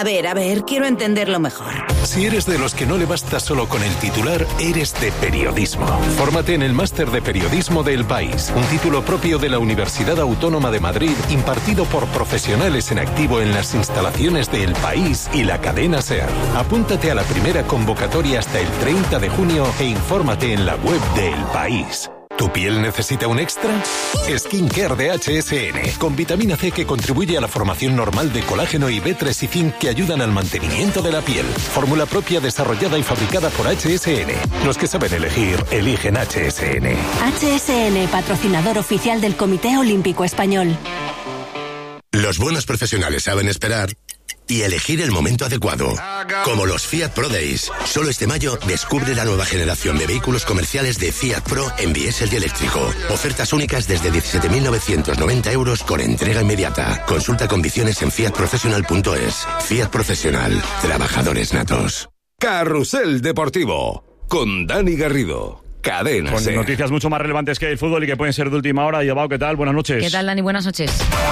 A ver, quiero entenderlo mejor. Si eres de los que no le basta solo con el titular, eres de periodismo. Fórmate en el Máster de Periodismo de El País, un título propio de la Universidad Autónoma de Madrid, impartido por profesionales en activo en las instalaciones de El País y la cadena SER. Apúntate a la primera convocatoria hasta el 30 de junio e infórmate en la web de El País. ¿Tu piel necesita un extra? Skincare de HSN, con vitamina C que contribuye a la formación normal de colágeno y B3 y zinc que ayudan al mantenimiento de la piel. Fórmula propia desarrollada y fabricada por HSN. Los que saben elegir, eligen HSN. HSN, patrocinador oficial del Comité Olímpico Español. Los buenos profesionales saben esperar y elegir el momento adecuado. Como los Fiat Pro Days. Solo este mayo descubre la nueva generación de vehículos comerciales de Fiat Pro en diésel y eléctrico. Ofertas únicas desde 17.990 euros con entrega inmediata. Consulta condiciones en fiatprofessional.es. Fiat Profesional. Trabajadores natos. Carrusel Deportivo. Con Dani Garrido. Cadena Con SER. noticias mucho más relevantes que el fútbol y que pueden ser de última hora. Yabao, ¿qué tal? Buenas noches. ¿Qué tal, Dani? Buenas noches.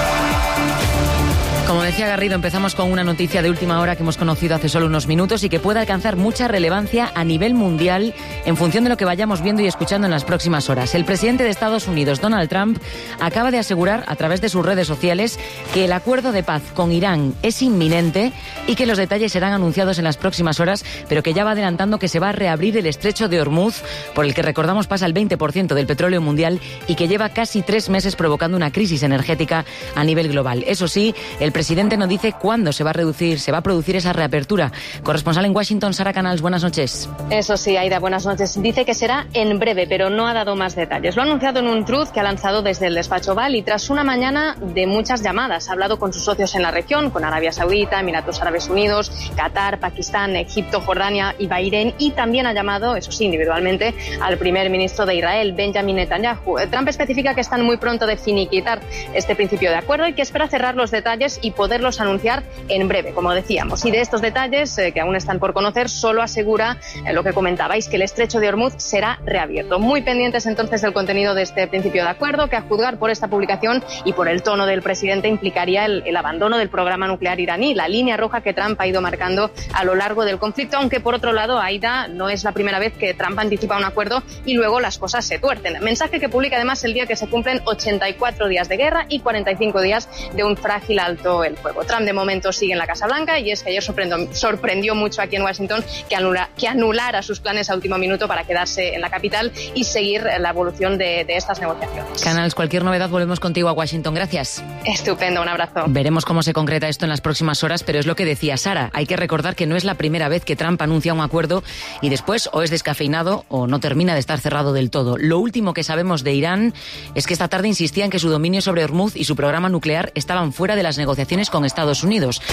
Como decía Garrido, empezamos con una noticia de última hora que hemos conocido hace solo unos minutos y que puede alcanzar mucha relevancia a nivel mundial en función de lo que vayamos viendo y escuchando en las próximas horas. El presidente de Estados Unidos, Donald Trump, acaba de asegurar a través de sus redes sociales que el acuerdo de paz con Irán es inminente y que los detalles serán anunciados en las próximas horas, pero que ya va adelantando que se va a reabrir el estrecho de Hormuz, por el que recordamos pasa el 20% del petróleo mundial y que lleva casi 3 meses provocando una crisis energética a nivel global. Eso sí, el presidente no dice cuándo se va a producir esa reapertura. Corresponsal en Washington, Sara Canals, buenas noches. Eso sí, Aida, buenas noches. Dice que será en breve, pero no ha dado más detalles. Lo ha anunciado en un truth que ha lanzado desde el despacho Oval y tras una mañana de muchas llamadas. Ha hablado con sus socios en la región, con Arabia Saudita, Emiratos Árabes Unidos, Qatar, Pakistán, Egipto, Jordania y Bahrein, y también ha llamado, eso sí, individualmente, al primer ministro de Israel, Benjamin Netanyahu. Trump especifica que están muy pronto de finiquitar este principio de acuerdo y que espera cerrar los detalles y poderlos anunciar en breve, como decíamos. Y de estos detalles, que aún están por conocer, solo asegura lo que comentabais, que el estrecho de Hormuz será reabierto. Muy pendientes entonces del contenido de este principio de acuerdo, que a juzgar por esta publicación y por el tono del presidente implicaría el abandono del programa nuclear iraní, la línea roja que Trump ha ido marcando a lo largo del conflicto, aunque por otro lado, Aida, no es la primera vez que Trump anticipa un acuerdo y luego las cosas se tuercen. Mensaje que publica además el día que se cumplen 84 días de guerra y 45 días de un frágil alto el fuego. Trump de momento sigue en la Casa Blanca y es que ayer sorprendió mucho aquí en Washington que anulara sus planes a último minuto para quedarse en la capital y seguir la evolución de estas negociaciones. Canals, cualquier novedad volvemos contigo a Washington. Gracias. Estupendo, un abrazo. Veremos cómo se concreta esto en las próximas horas, pero es lo que decía Sara. Hay que recordar que no es la primera vez que Trump anuncia un acuerdo y después o es descafeinado o no termina de estar cerrado del todo. Lo último que sabemos de Irán es que esta tarde insistía en que su dominio sobre Hormuz y su programa nuclear estaban fuera de las negociaciones con Estados Unidos.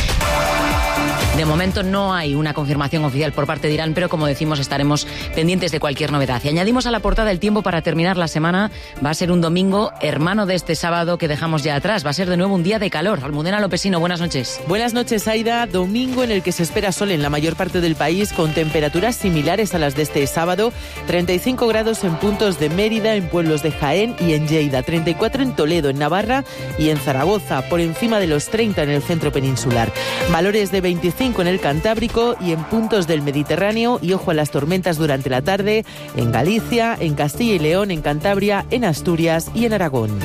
De momento no hay una confirmación oficial por parte de Irán, pero como decimos estaremos pendientes de cualquier novedad. Y añadimos a la portada el tiempo para terminar la semana. Va a ser un domingo hermano de este sábado que dejamos ya atrás. Va a ser de nuevo un día de calor. Almudena Lopesino, buenas noches. Buenas noches, Aida. Domingo en el que se espera sol en la mayor parte del país con temperaturas similares a las de este sábado. 35 grados en puntos de Mérida, en pueblos de Jaén y en Lleida. 34 en Toledo, en Navarra y en Zaragoza. Por encima de los 30 en el centro peninsular. Valores de 25 en el Cantábrico y en puntos del Mediterráneo, y ojo a las tormentas durante la tarde en Galicia, en Castilla y León, en Cantabria, en Asturias y en Aragón.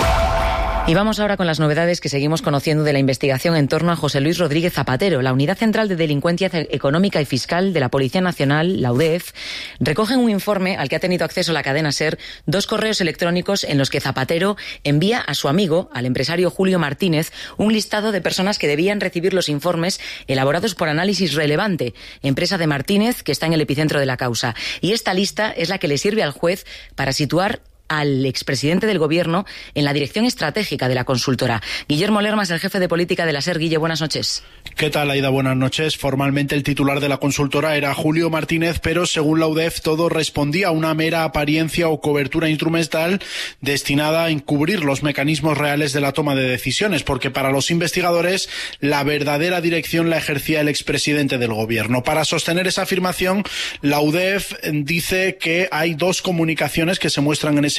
Y vamos ahora con las novedades que seguimos conociendo de la investigación en torno a José Luis Rodríguez Zapatero. La Unidad Central de Delincuencia Económica y Fiscal de la Policía Nacional, la UDEF, recoge en un informe al que ha tenido acceso la cadena SER 2 correos electrónicos en los que Zapatero envía a su amigo, al empresario Julio Martínez, un listado de personas que debían recibir los informes elaborados por Análisis Relevante, empresa de Martínez que está en el epicentro de la causa. Y esta lista es la que le sirve al juez para situar al expresidente del Gobierno en la dirección estratégica de la consultora. Guillermo Lermas, el jefe de política de la SER. Guille, buenas noches. ¿Qué tal, Aida? Buenas noches. Formalmente el titular de la consultora era Julio Martínez, pero según la UDEF todo respondía a una mera apariencia o cobertura instrumental destinada a encubrir los mecanismos reales de la toma de decisiones, porque para los investigadores la verdadera dirección la ejercía el expresidente del Gobierno. Para sostener esa afirmación, la UDEF dice que hay 2 comunicaciones que se muestran en ese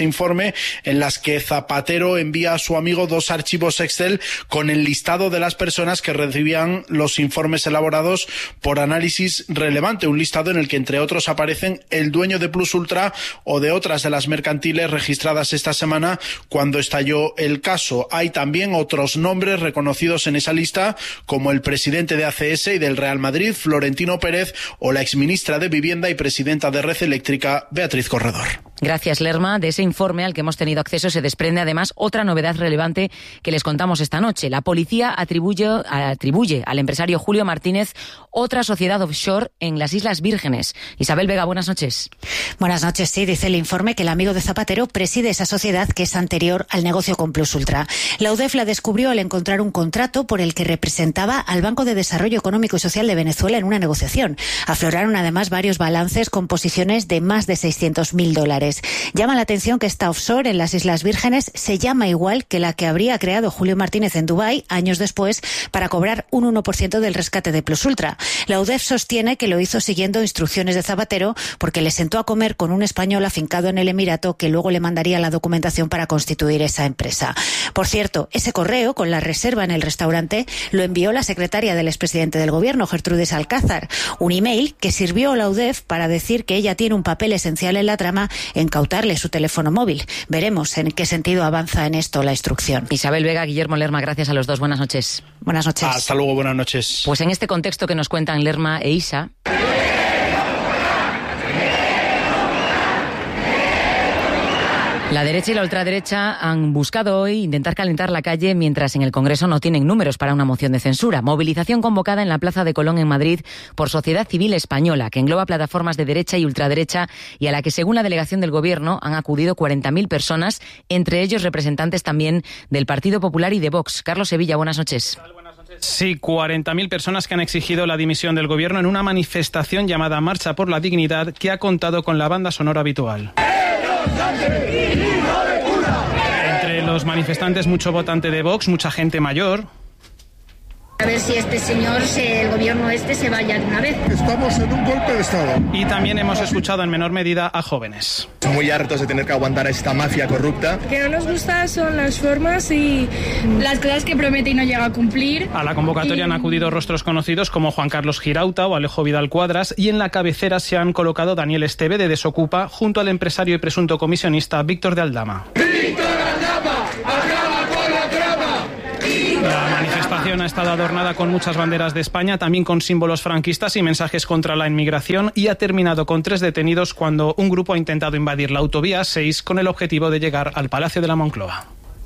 ese informe en las que Zapatero envía a su amigo 2 archivos Excel con el listado de las personas que recibían los informes elaborados por Análisis Relevante, un listado en el que entre otros aparecen el dueño de Plus Ultra o de otras de las mercantiles registradas esta semana cuando estalló el caso. Hay también otros nombres reconocidos en esa lista, como el presidente de ACS y del Real Madrid, Florentino Pérez, o la exministra de Vivienda y presidenta de Red Eléctrica, Beatriz Corredor. Gracias, Lerma. De ese informe al que hemos tenido acceso se desprende además otra novedad relevante que les contamos esta noche. La policía atribuye al empresario Julio Martínez otra sociedad offshore en las Islas Vírgenes. Isabel Vega, buenas noches. Buenas noches. Sí, dice el informe que el amigo de Zapatero preside esa sociedad que es anterior al negocio con Plus Ultra. La UDEF la descubrió al encontrar un contrato por el que representaba al Banco de Desarrollo Económico y Social de Venezuela en una negociación. Afloraron además varios balances con posiciones de más de $600.000. Llama la atención que esta offshore en las Islas Vírgenes se llama igual que la que habría creado Julio Martínez en Dubái años después para cobrar un 1% del rescate de Plus Ultra. La UDEF sostiene que lo hizo siguiendo instrucciones de Zapatero porque le sentó a comer con un español afincado en el Emirato que luego le mandaría la documentación para constituir esa empresa. Por cierto, ese correo con la reserva en el restaurante lo envió la secretaria del expresidente del gobierno, Gertrudis Alcázar, un email que sirvió a la UDEF para decir que ella tiene un papel esencial en la trama en cautarle su teléfono móvil. Veremos en qué sentido avanza en esto la instrucción. Isabel Vega, Guillermo Lerma, gracias a los dos. Buenas noches. Buenas noches. Hasta luego, buenas noches. Pues en este contexto que nos cuentan Lerma e Isa... La derecha y la ultraderecha han buscado hoy intentar calentar la calle mientras en el Congreso no tienen números para una moción de censura. Movilización convocada en la Plaza de Colón en Madrid por Sociedad Civil Española, que engloba plataformas de derecha y ultraderecha y a la que, según la delegación del Gobierno, han acudido 40.000 personas, entre ellos representantes también del Partido Popular y de Vox. Carlos Sevilla, buenas noches. Sí, 40.000 personas que han exigido la dimisión del Gobierno en una manifestación llamada Marcha por la Dignidad, que ha contado con la banda sonora habitual. Entre los manifestantes, mucho votante de Vox, mucha gente mayor. A ver si este señor, el gobierno se vaya de una vez. Estamos en un golpe de Estado. Y también hemos escuchado en menor medida a jóvenes. Muy hartos de tener que aguantar a esta mafia corrupta. Lo que no nos gusta son las formas y las cosas que promete y no llega a cumplir. A la convocatoria han acudido rostros conocidos como Juan Carlos Girauta o Alejo Vidal Cuadras, y en la cabecera se han colocado Daniel Esteve de Desocupa junto al empresario y presunto comisionista Víctor de Aldama. ¡Víctor Aldama! ¡Acaba con la trama! La manifestación ha estado adornada con muchas banderas de España, también con símbolos franquistas y mensajes contra la inmigración, y ha terminado con 3 detenidos cuando un grupo ha intentado invadir la autovía 6 con el objetivo de llegar al Palacio de la Moncloa.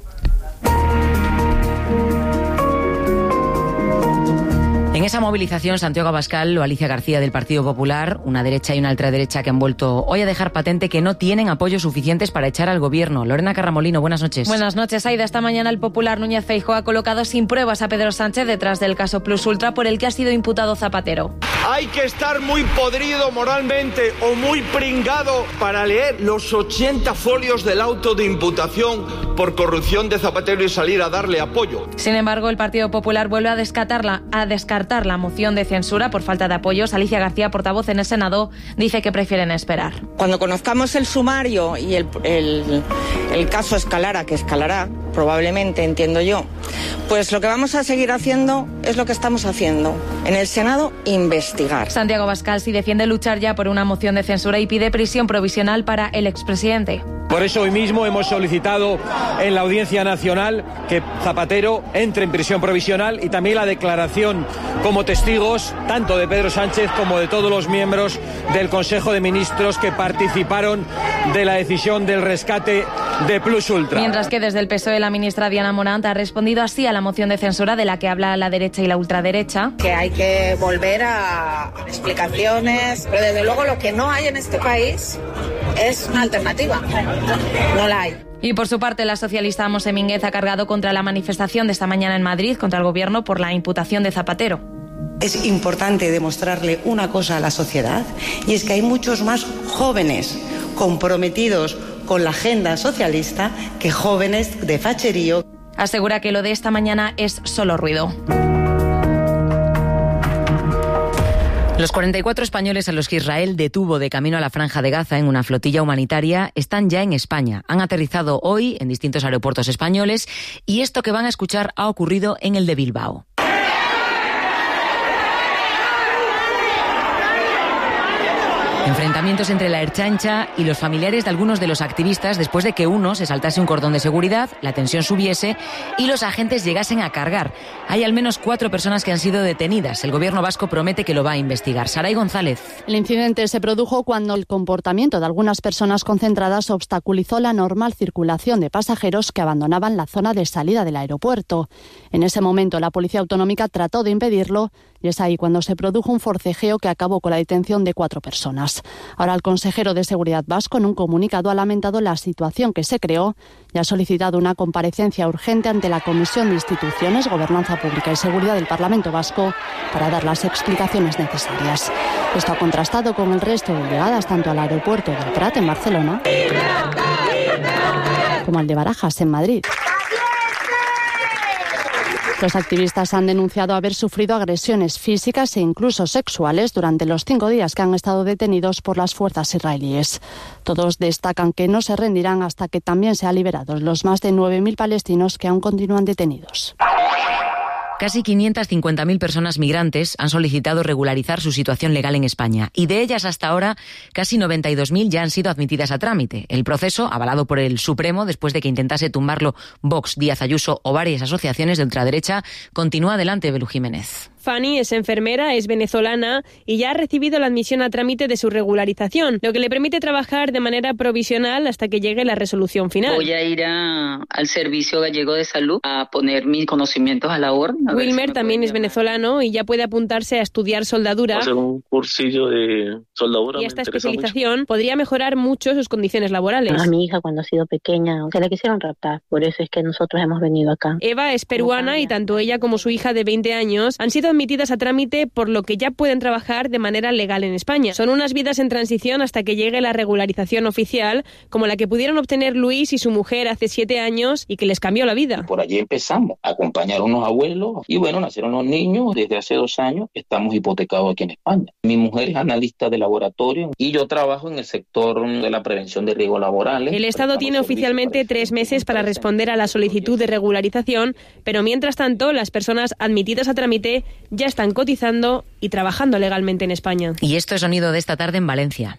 En esa movilización, Santiago Abascal o Alicia García del Partido Popular, una derecha y una ultraderecha que han vuelto hoy a dejar patente que no tienen apoyos suficientes para echar al gobierno. Lorena Carramolino, buenas noches. Buenas noches, Aida. Esta mañana el popular Núñez Feijóo ha colocado sin pruebas a Pedro Sánchez detrás del caso Plus Ultra por el que ha sido imputado Zapatero. Hay que estar muy podrido moralmente o muy pringado para leer los 80 folios del auto de imputación por corrupción de Zapatero y salir a darle apoyo. Sin embargo, el Partido Popular vuelve a descartar la moción de censura por falta de apoyos. Alicia García, portavoz en el Senado, dice que prefieren esperar. Cuando conozcamos el sumario y el caso escalara, que escalará, probablemente, entiendo yo, pues lo que vamos a seguir haciendo es lo que estamos haciendo. En el Senado, investigar. Santiago Abascal sí defiende luchar ya por una moción de censura y pide prisión provisional para el expresidente. Por eso hoy mismo hemos solicitado en la Audiencia Nacional que Zapatero entre en prisión provisional, y también la declaración como testigos tanto de Pedro Sánchez como de todos los miembros del Consejo de Ministros que participaron de la decisión del rescate de Plus Ultra. Mientras que desde el PSOE la ministra Diana Morant ha respondido así a la moción de censura de la que habla la derecha y la ultraderecha. Que hay que volver a explicaciones, pero desde luego lo que no hay en este país es una alternativa. No la hay. Y por su parte, la socialista Mose Mínguez ha cargado contra la manifestación de esta mañana en Madrid contra el gobierno por la imputación de Zapatero. Es importante demostrarle una cosa a la sociedad, y es que hay muchos más jóvenes comprometidos con la agenda socialista que jóvenes de facherío. Asegura que lo de esta mañana es solo ruido. Los 44 españoles a los que Israel detuvo de camino a la Franja de Gaza en una flotilla humanitaria están ya en España. Han aterrizado hoy en distintos aeropuertos españoles y esto que van a escuchar ha ocurrido en el de Bilbao. Enfrentamientos entre la Ertzaintza y los familiares de algunos de los activistas después de que uno se saltase un cordón de seguridad, la tensión subiese y los agentes llegasen a cargar. Hay al menos 4 personas que han sido detenidas. El gobierno vasco promete que lo va a investigar. Saray González. El incidente se produjo cuando el comportamiento de algunas personas concentradas obstaculizó la normal circulación de pasajeros que abandonaban la zona de salida del aeropuerto. En ese momento la Policía Autonómica trató de impedirlo y es ahí cuando se produjo un forcejeo que acabó con la detención de 4 personas. Ahora el consejero de Seguridad vasco en un comunicado ha lamentado la situación que se creó y ha solicitado una comparecencia urgente ante la Comisión de Instituciones, Gobernanza Pública y Seguridad del Parlamento Vasco para dar las explicaciones necesarias. Esto ha contrastado con el resto de llegadas tanto al aeropuerto del Prat en Barcelona como al de Barajas en Madrid. Los activistas han denunciado haber sufrido agresiones físicas e incluso sexuales durante los 5 días que han estado detenidos por las fuerzas israelíes. Todos destacan que no se rendirán hasta que también sean liberados los más de 9.000 palestinos que aún continúan detenidos. Casi 550.000 personas migrantes han solicitado regularizar su situación legal en España y de ellas hasta ahora casi 92.000 ya han sido admitidas a trámite. El proceso, avalado por el Supremo después de que intentase tumbarlo Vox, Díaz Ayuso o varias asociaciones de ultraderecha, continúa adelante. Belu Jiménez. Fanny es enfermera, es venezolana y ya ha recibido la admisión a trámite de su regularización, lo que le permite trabajar de manera provisional hasta que llegue la resolución final. Voy a ir al Servicio Gallego de Salud a poner mis conocimientos a la orden. Wilmer también es venezolano y ya puede apuntarse a estudiar soldadura. Hacer un cursillo de soldadura. Y esta especialización podría mejorar mucho sus condiciones laborales. A mi hija cuando ha sido pequeña, se la quisieron raptar, por eso es que nosotros hemos venido acá. Eva es peruana y tanto ella como su hija de 20 años han sido admitidas a trámite, por lo que ya pueden trabajar de manera legal en España. Son unas vidas en transición hasta que llegue la regularización oficial, como la que pudieron obtener Luis y su mujer hace 7 años y que les cambió la vida. Por allí empezamos a acompañar a unos abuelos y bueno, nacieron los niños. Desde hace 2 años estamos hipotecados aquí en España. Mi mujer es analista de laboratorio y yo trabajo en el sector de la prevención de riesgos laborales. El Estado tiene oficialmente 3 meses para responder a la solicitud de regularización, pero mientras tanto las personas admitidas a trámite ya están cotizando y trabajando legalmente en España. Y esto es sonido de esta tarde en Valencia.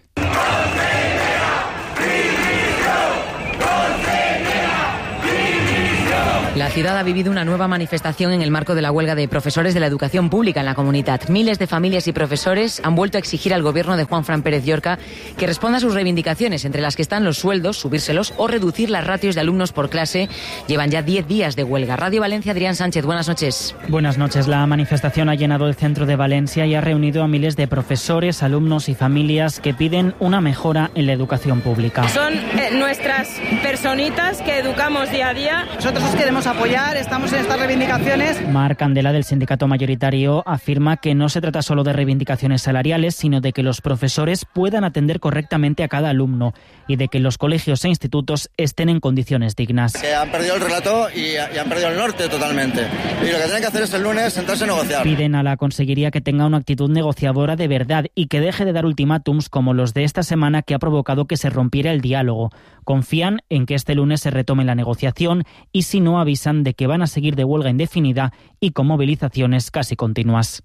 La ciudad ha vivido una nueva manifestación en el marco de la huelga de profesores de la educación pública en la comunidad. Miles de familias y profesores han vuelto a exigir al gobierno de Juanfran Pérez Llorca que responda a sus reivindicaciones, entre las que están los sueldos, subírselos o reducir las ratios de alumnos por clase. Llevan ya 10 días de huelga. Radio Valencia, Adrián Sánchez, buenas noches. Buenas noches. La manifestación ha llenado el centro de Valencia y ha reunido a miles de profesores, alumnos y familias que piden una mejora en la educación pública. Son nuestras personitas que educamos día a día. Nosotros os queremos apoyar, estamos en estas reivindicaciones. Mar Candela, del sindicato mayoritario, afirma que no se trata solo de reivindicaciones salariales, sino de que los profesores puedan atender correctamente a cada alumno y de que los colegios e institutos estén en condiciones dignas. Que han perdido el relato y han perdido el norte totalmente. Y lo que tienen que hacer es el lunes sentarse a negociar. Piden a la consejería que tenga una actitud negociadora de verdad y que deje de dar ultimátums como los de esta semana, que ha provocado que se rompiera el diálogo. Confían en que este lunes se retome la negociación y, si no, avisan de que van a seguir de huelga indefinida y con movilizaciones casi continuas.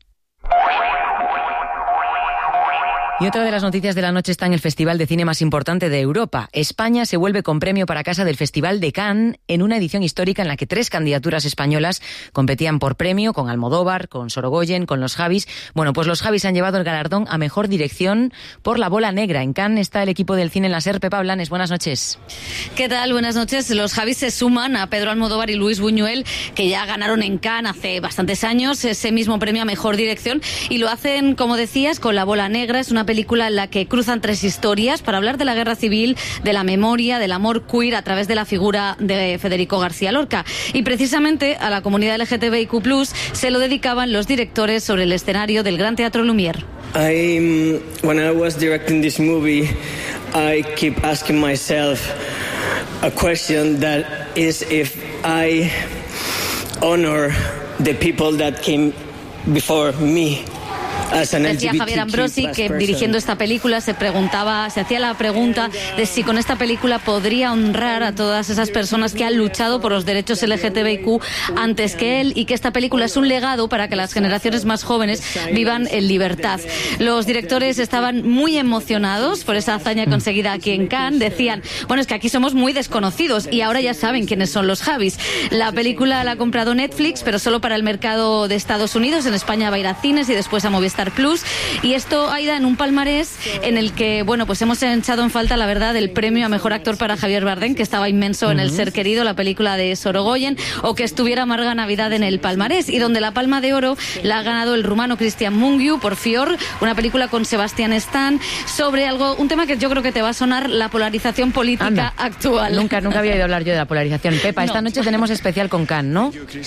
Y otra de las noticias de la noche está en el festival de cine más importante de Europa. España se vuelve con premio para casa del Festival de Cannes en una edición histórica en la que 3 candidaturas españolas competían por premio, con Almodóvar, con Sorogoyen, con Los Javis. Bueno, pues Los Javis han llevado el galardón a mejor dirección por La Bola Negra. En Cannes está el equipo del cine en la SER. Pepa Blanes, buenas noches. ¿Qué tal? Buenas noches. Los Javis se suman a Pedro Almodóvar y Luis Buñuel, que ya ganaron en Cannes hace bastantes años ese mismo premio a mejor dirección, y lo hacen, como decías, con La Bola Negra. Es una película en la que cruzan 3 historias para hablar de la guerra civil, de la memoria, del amor queer a través de la figura de Federico García Lorca. Y precisamente a la comunidad LGTBIQ+ se lo dedicaban los directores sobre el escenario del Gran Teatro Lumière. When I was directing this movie, I keep asking myself a question that is if I honor the people that came before me. Decía Javier Ambrosi que dirigiendo esta película se hacía la pregunta de si con esta película podría honrar a todas esas personas que han luchado por los derechos LGTBIQ antes que él, y que esta película es un legado para que las generaciones más jóvenes vivan en libertad. Los directores estaban muy emocionados por esa hazaña conseguida aquí en Cannes. Decían, bueno, es que aquí somos muy desconocidos y ahora ya saben quiénes son los Javis. La película la ha comprado Netflix, pero solo para el mercado de Estados Unidos. En España va a ir a cines y después a Movistar Plus. Y esto, Aida, en un palmarés en el que, bueno, pues hemos echado en falta, la verdad, el premio a mejor actor para Javier Bardem, que estaba inmenso en El Ser Querido, la película de Sorogoyen, o que estuviera Marga Navidad en el palmarés, y donde la Palma de Oro la ha ganado el rumano Cristian Mungiu por Fior, una película con Sebastián Stan sobre un tema que yo creo que te va a sonar, la polarización política actual. Nunca había oído hablar yo de la polarización. Pepa, esta noche tenemos especial con Cannes, ¿no?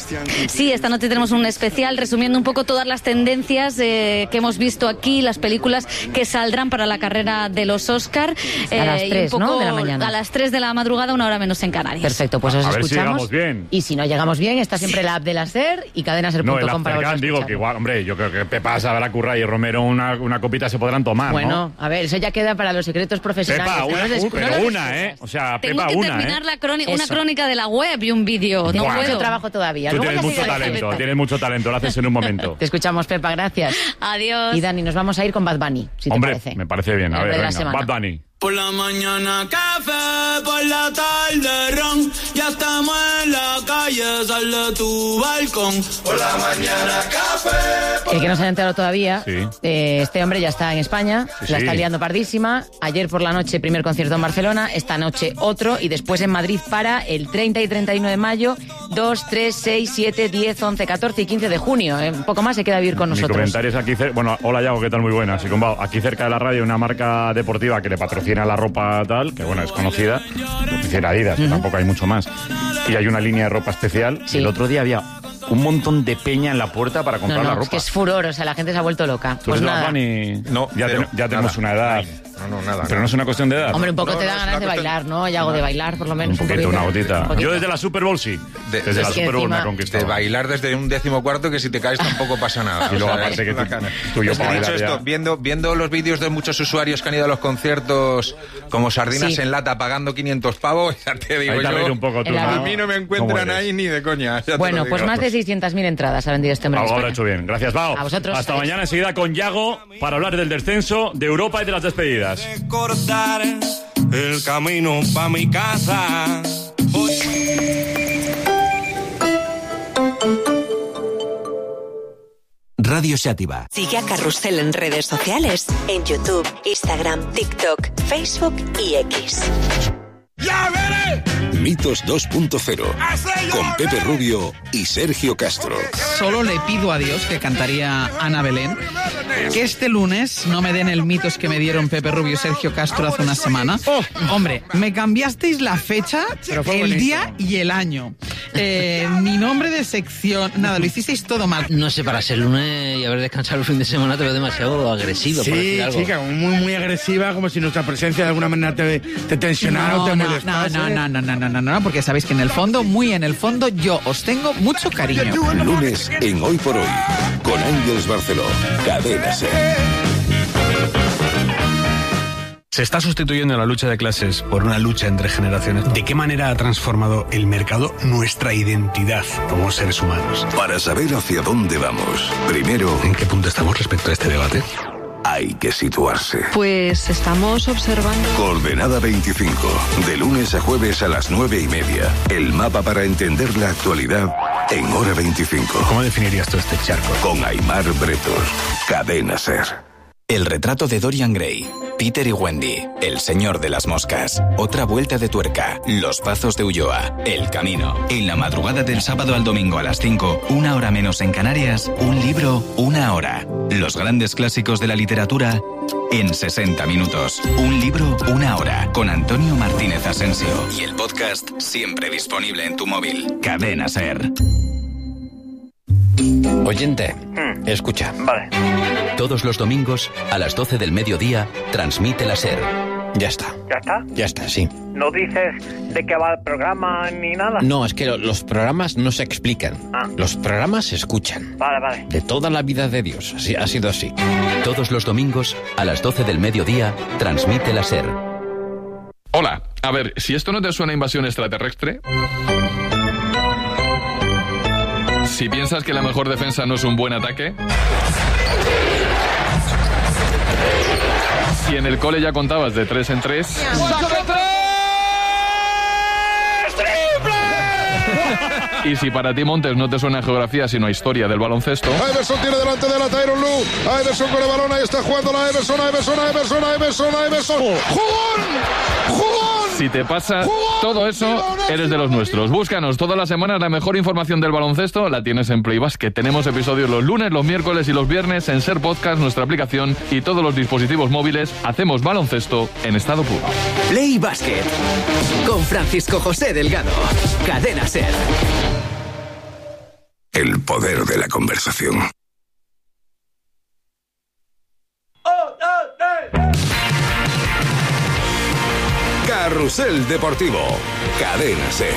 Sí, esta noche tenemos un especial resumiendo un poco todas las tendencias que hemos visto aquí, las películas que saldrán para la carrera de los Oscar. A las 3, ¿no?, de la mañana. A las 3 de la madrugada, una hora menos en Canarias. Perfecto, pues os escuchamos. Si llegamos bien. Y si no llegamos bien, está siempre la app de la SER y cadenaser.com para vosotros. Digo que igual, hombre, yo creo que Pepa sabrá currar y Romero una copita se podrán tomar, bueno, ¿no? A ver, eso ya queda para los secretos profesionales. Pepa, una, ¿eh? O sea, tengo Pepa, que terminar una crónica de la web y un vídeo. No puedo. Mucho trabajo todavía. Tú tienes mucho talento, lo haces en un momento. Te escuchamos, Pepa, gracias. Adiós. Y Dani, nos vamos a ir con Bad Bunny, si te parece. Me parece bien. A ver, venga, Bad Bunny. Por la mañana café, por la tarde ron, ya estamos en la calle, sal de tu balcón. Por la mañana café. El que no se ha enterado todavía, este hombre ya está en España, la está liando pardísima. Ayer por la noche primer concierto en Barcelona, esta noche otro, y después en Madrid para el 30 y 31 de mayo, 2, 3, 6, 7, 10, 11, 14 y 15 de junio. Un poco más se queda a vivir con nosotros. Mi comentario es aquí, bueno, hola Yago, ¿qué tal? Muy buena. Aquí cerca de la radio una marca deportiva que le patrocina la ropa tal, que bueno, es conocida, lo Adidas, que tampoco hay mucho más, y hay una línea de ropa especial. Y el otro día había un montón de peña en la puerta para comprar la ropa. Es que es furor, o sea, la gente se ha vuelto loca. Pues nada. No, ya tenemos una edad. No, nada. Pero no es una cuestión de edad. Hombre, un poco te da ganas de bailar, ¿no? Ya hago de bailar, por lo menos. Un poquito, una gotita. Yo desde la Super Bowl sí. Desde la Super Bowl me ha conquistado. De bailar desde un 14º, que si te caes tampoco pasa nada. Y luego aparte que tú y yo para bailar esto, viendo los vídeos de muchos usuarios que han ido a los conciertos como sardinas en lata pagando 500 pavos, ya te digo yo, un poco tú, a mí no me encuentran ahí ni de coña. Bueno, pues más de 600.000 entradas ha vendido este hombre. Algo habrá hecho bien. Gracias, Bao. A vosotros. Hasta mañana enseguida con Yago para hablar del descenso, de Europa y de las despedidas. El camino pa' mi casa. Radio Xàtiva. Sigue a Carrusel en redes sociales, en YouTube, Instagram, TikTok, Facebook y X. ¡Ya veré! Mitos 2.0 con Pepe Rubio y Sergio Castro. Solo le pido a Dios, que cantaría Ana Belén, que este lunes no me den el mitos que me dieron Pepe Rubio y Sergio Castro hace una semana. Hombre, me cambiasteis la fecha, el día y el año. Mi nombre de sección, nada, lo hicisteis todo mal. No sé, para ser lunes y haber descansado el fin de semana te veo demasiado agresivo. Sí, por decir algo. chica, muy agresiva, como si nuestra presencia de alguna manera te tensionara o te molestase. No, porque sabéis que en el fondo, muy en el fondo, yo os tengo mucho cariño. Lunes en Hoy por Hoy, con Ángeles Barceló, Cadena SER. Se está sustituyendo la lucha de clases por una lucha entre generaciones. ¿De qué manera ha transformado el mercado nuestra identidad como seres humanos? Para saber hacia dónde vamos, primero, ¿en qué punto estamos respecto a este debate? Hay que situarse. Pues estamos observando. Coordenada 25, de lunes a jueves a las 9:30. El mapa para entender la actualidad en Hora 25. ¿Cómo definirías tú este charco? Con Aimar Bretos, Cadena SER. El retrato de Dorian Gray, Peter y Wendy, El señor de las moscas, Otra vuelta de tuerca, Los pazos de Ulloa, El camino. En la madrugada del sábado al domingo a las 5, una hora menos en Canarias, un libro, una hora. Los grandes clásicos de la literatura en 60 minutos. Un libro, una hora. Con Antonio Martínez Asensio. Y el podcast siempre disponible en tu móvil. Cadena SER. Oyente, escucha. Vale. Todos los domingos, a las 12 del mediodía, transmite la SER. Ya está. ¿Ya está? Ya está, sí. ¿No dices de qué va el programa ni nada? No, es que los programas no se explican. Los programas se escuchan. Vale. De toda la vida de Dios. Así, ha sido así. Todos los domingos, a las 12 del mediodía, transmite la SER. Hola, a ver, si esto no te suena a invasión extraterrestre... Si piensas que la mejor defensa no es un buen ataque... Si en el cole ya contabas de 3 en 3... ¡Saque 3! ¡Triple! Y si para ti, Montes, no te suena a geografía sino a historia del baloncesto... Iverson tiene delante de la Tyronn Lue. Iverson con el balón, ahí está jugando la Iverson. ¡Jugón! Si te pasa todo eso, eres de los nuestros. Búscanos todas las semanas la mejor información del baloncesto. La tienes en Play Basket. Tenemos episodios los lunes, los miércoles y los viernes en SER Podcast, nuestra aplicación y todos los dispositivos móviles. Hacemos baloncesto en estado puro. Play Basket con Francisco José Delgado. Cadena SER. El poder de la conversación. Carrusel Deportivo. Cadena SER.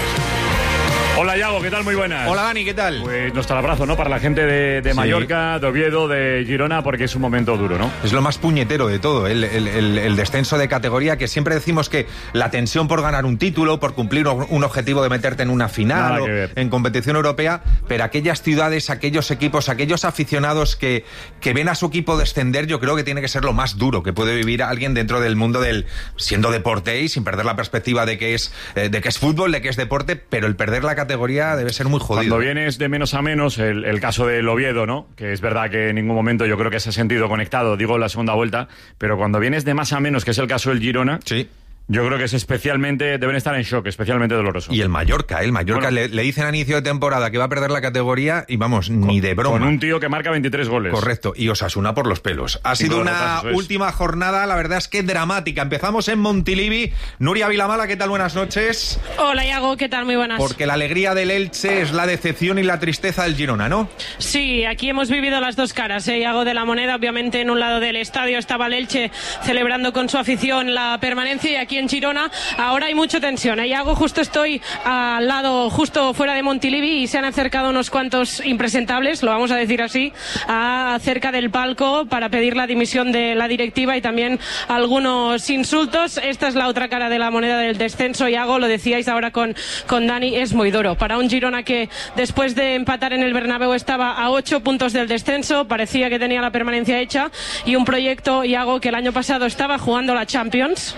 Hola, Yago, ¿qué tal? Muy buenas. Hola, Dani, ¿qué tal? Pues nuestro abrazo, ¿no? Para la gente de Mallorca, de Oviedo, de Girona, porque es un momento duro, ¿no? Es lo más puñetero de todo, el descenso de categoría, que siempre decimos que la tensión por ganar un título, por cumplir un objetivo de meterte en una final o en competición europea, pero aquellas ciudades, aquellos equipos, aquellos aficionados que ven a su equipo descender, yo creo que tiene que ser lo más duro que puede vivir alguien dentro del mundo del siendo deporte y sin perder la perspectiva de que es fútbol, de que es deporte, pero el perder la categoría debe ser muy jodido. Cuando vienes de menos a menos, el caso del Oviedo, ¿no? Que es verdad que en ningún momento yo creo que se ha sentido conectado, digo en la segunda vuelta, pero cuando vienes de más a menos, que es el caso del Girona... Sí. Yo creo que es deben estar en shock, especialmente doloroso. Y el Mallorca, bueno, le dicen a inicio de temporada que va a perder la categoría y vamos, ni de broma. Con un tío que marca 23 goles. Correcto, y Osasuna por los pelos. Ha sido una última jornada, la verdad es que dramática. Empezamos en Montilivi. Nuria Vilamala, ¿qué tal? Buenas noches. Hola, Iago, ¿qué tal? Muy buenas. Porque la alegría del Elche es la decepción y la tristeza del Girona, ¿no? Sí, aquí hemos vivido las dos caras, Iago, de la moneda. Obviamente en un lado del estadio estaba el Elche celebrando con su afición la permanencia y aquí en Girona ahora hay mucha tensión. Iago, justo estoy al lado, justo fuera de Montilivi y se han acercado unos cuantos impresentables, lo vamos a decir así, cerca del palco para pedir la dimisión de la directiva y también algunos insultos. Esta es la otra cara de la moneda del descenso, Iago, lo decíais ahora con Dani, es muy duro. Para un Girona que después de empatar en el Bernabéu estaba a 8 puntos del descenso, parecía que tenía la permanencia hecha y un proyecto, Iago, que el año pasado estaba jugando la Champions,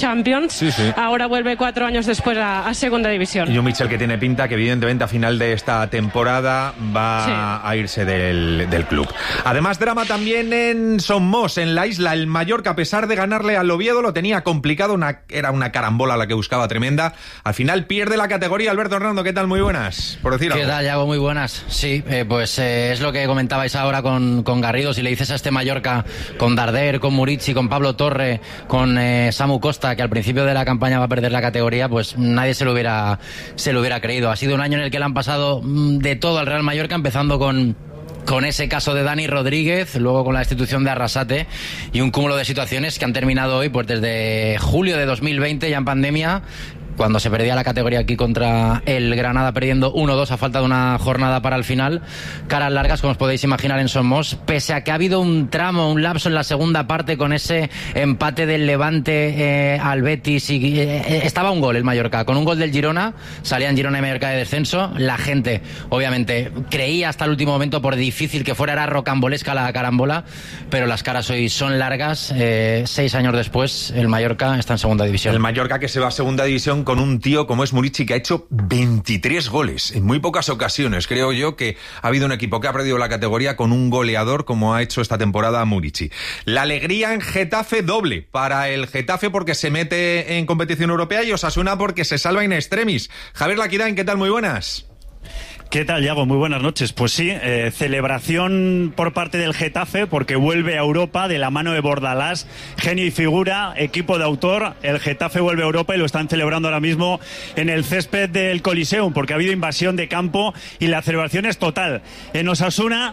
sí. Ahora vuelve 4 años después a segunda división. Y un Michel que tiene pinta que evidentemente a final de esta temporada va a irse del club. Además, drama también en Somos, en la isla. El Mallorca, a pesar de ganarle al Oviedo, lo tenía complicado, era una carambola la que buscaba tremenda. Al final pierde la categoría. Alberto Hernando, ¿qué tal? Muy buenas, por decir algo. ¿Qué tal, Iago? Muy buenas. Sí, es lo que comentabais ahora con Garrido. Si le dices a este Mallorca, con Darder, con Murici, con Pablo Torre, con Samu Costa, que al principio de la campaña va a perder la categoría, pues nadie se lo hubiera creído. Ha sido un año en el que le han pasado de todo al Real Mallorca, empezando con ese caso de Dani Rodríguez, luego con la destitución de Arrasate y un cúmulo de situaciones que han terminado hoy, pues desde julio de 2020, ya en pandemia, cuando se perdía la categoría aquí contra el Granada, perdiendo 1-2 a falta de una jornada para el final. Caras largas, como os podéis imaginar, en Somos, pese a que ha habido un lapso en la segunda parte con ese empate del Levante al Betis y estaba un gol el Mallorca, con un gol del Girona, salían Girona y Mallorca de descenso. La gente, obviamente, creía hasta el último momento, por difícil que fuera, era rocambolesca la carambola, pero las caras hoy son largas. 6 años después, el Mallorca está en segunda división. El Mallorca que se va a segunda división con un tío como es Murici, que ha hecho 23 goles en muy pocas ocasiones. Creo yo que ha habido un equipo que ha perdido la categoría con un goleador como ha hecho esta temporada Murici. La alegría en Getafe doble para el Getafe porque se mete en competición europea y Osasuna porque se salva in extremis. Javier Laquirán, ¿qué tal? Muy buenas. ¿Qué tal, Iago? Muy buenas noches. Pues sí, celebración por parte del Getafe porque vuelve a Europa de la mano de Bordalás, genio y figura, equipo de autor. El Getafe vuelve a Europa y lo están celebrando ahora mismo en el césped del Coliseum porque ha habido invasión de campo y la celebración es total. En Osasuna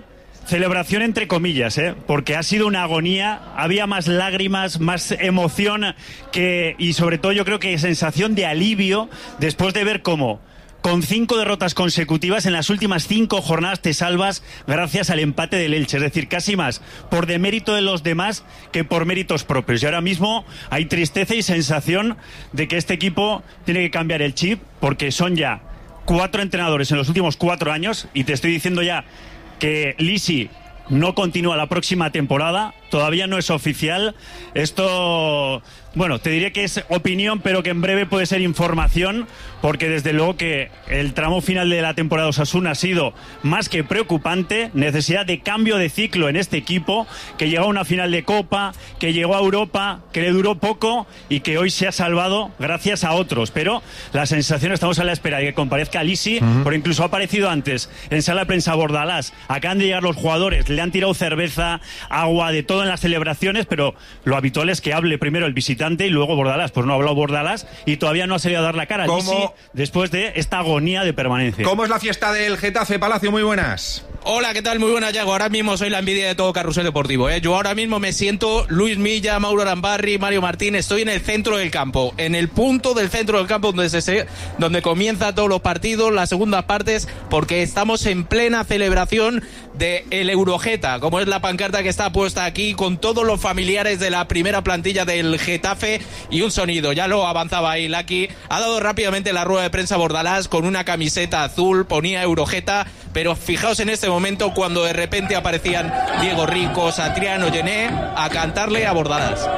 celebración entre comillas, porque ha sido una agonía, había más lágrimas, más emoción y sobre todo yo creo que sensación de alivio después de ver cómo con 5 derrotas consecutivas en las últimas 5 jornadas te salvas gracias al empate del Elche, es decir, casi más por demérito de los demás que por méritos propios. Y ahora mismo hay tristeza y sensación de que este equipo tiene que cambiar el chip, porque son ya 4 entrenadores en los últimos 4 años, y te estoy diciendo ya que Lisi no continúa la próxima temporada, todavía no es oficial. Esto, bueno, te diré que es opinión, pero que en breve puede ser información, porque desde luego que el tramo final de la temporada de Osasuna ha sido más que preocupante. Necesidad de cambio de ciclo en este equipo, que llegó a una final de Copa, que llegó a Europa, que le duró poco y que hoy se ha salvado gracias a otros. Pero la sensación, estamos a la espera de que comparezca Lisi, porque incluso ha aparecido antes en sala de prensa Bordalás. Acaban de llegar los jugadores, le han tirado cerveza, agua, de todo en las celebraciones, pero lo habitual es que hable primero el visitante y luego Bordalás. Pues no ha hablado Bordalás y todavía no ha salido a dar la cara. Lisi, después de esta agonía de permanencia. ¿Cómo es la fiesta del Getafe, Palacio? Muy buenas. Hola, ¿qué tal? Muy buenas, Yago. Ahora mismo soy la envidia de todo Carrusel Deportivo, ¿eh? Yo ahora mismo me siento Luis Milla, Mauro Arambarri, Mario Martín. Estoy en el centro del campo, en el punto del centro del campo donde comienza todos los partidos, las segundas partes, porque estamos en plena celebración del Eurogeta, como es la pancarta que está puesta aquí, con todos los familiares de la primera plantilla del Getafe, y un sonido, ya lo avanzaba ahí Laki. Ha dado rápidamente la rueda de prensa Bordalás con una camiseta azul, ponía Eurogeta, pero fijaos en este momento cuando de repente aparecían Diego Rico, Satriano, Gené a cantarle a Bordalás.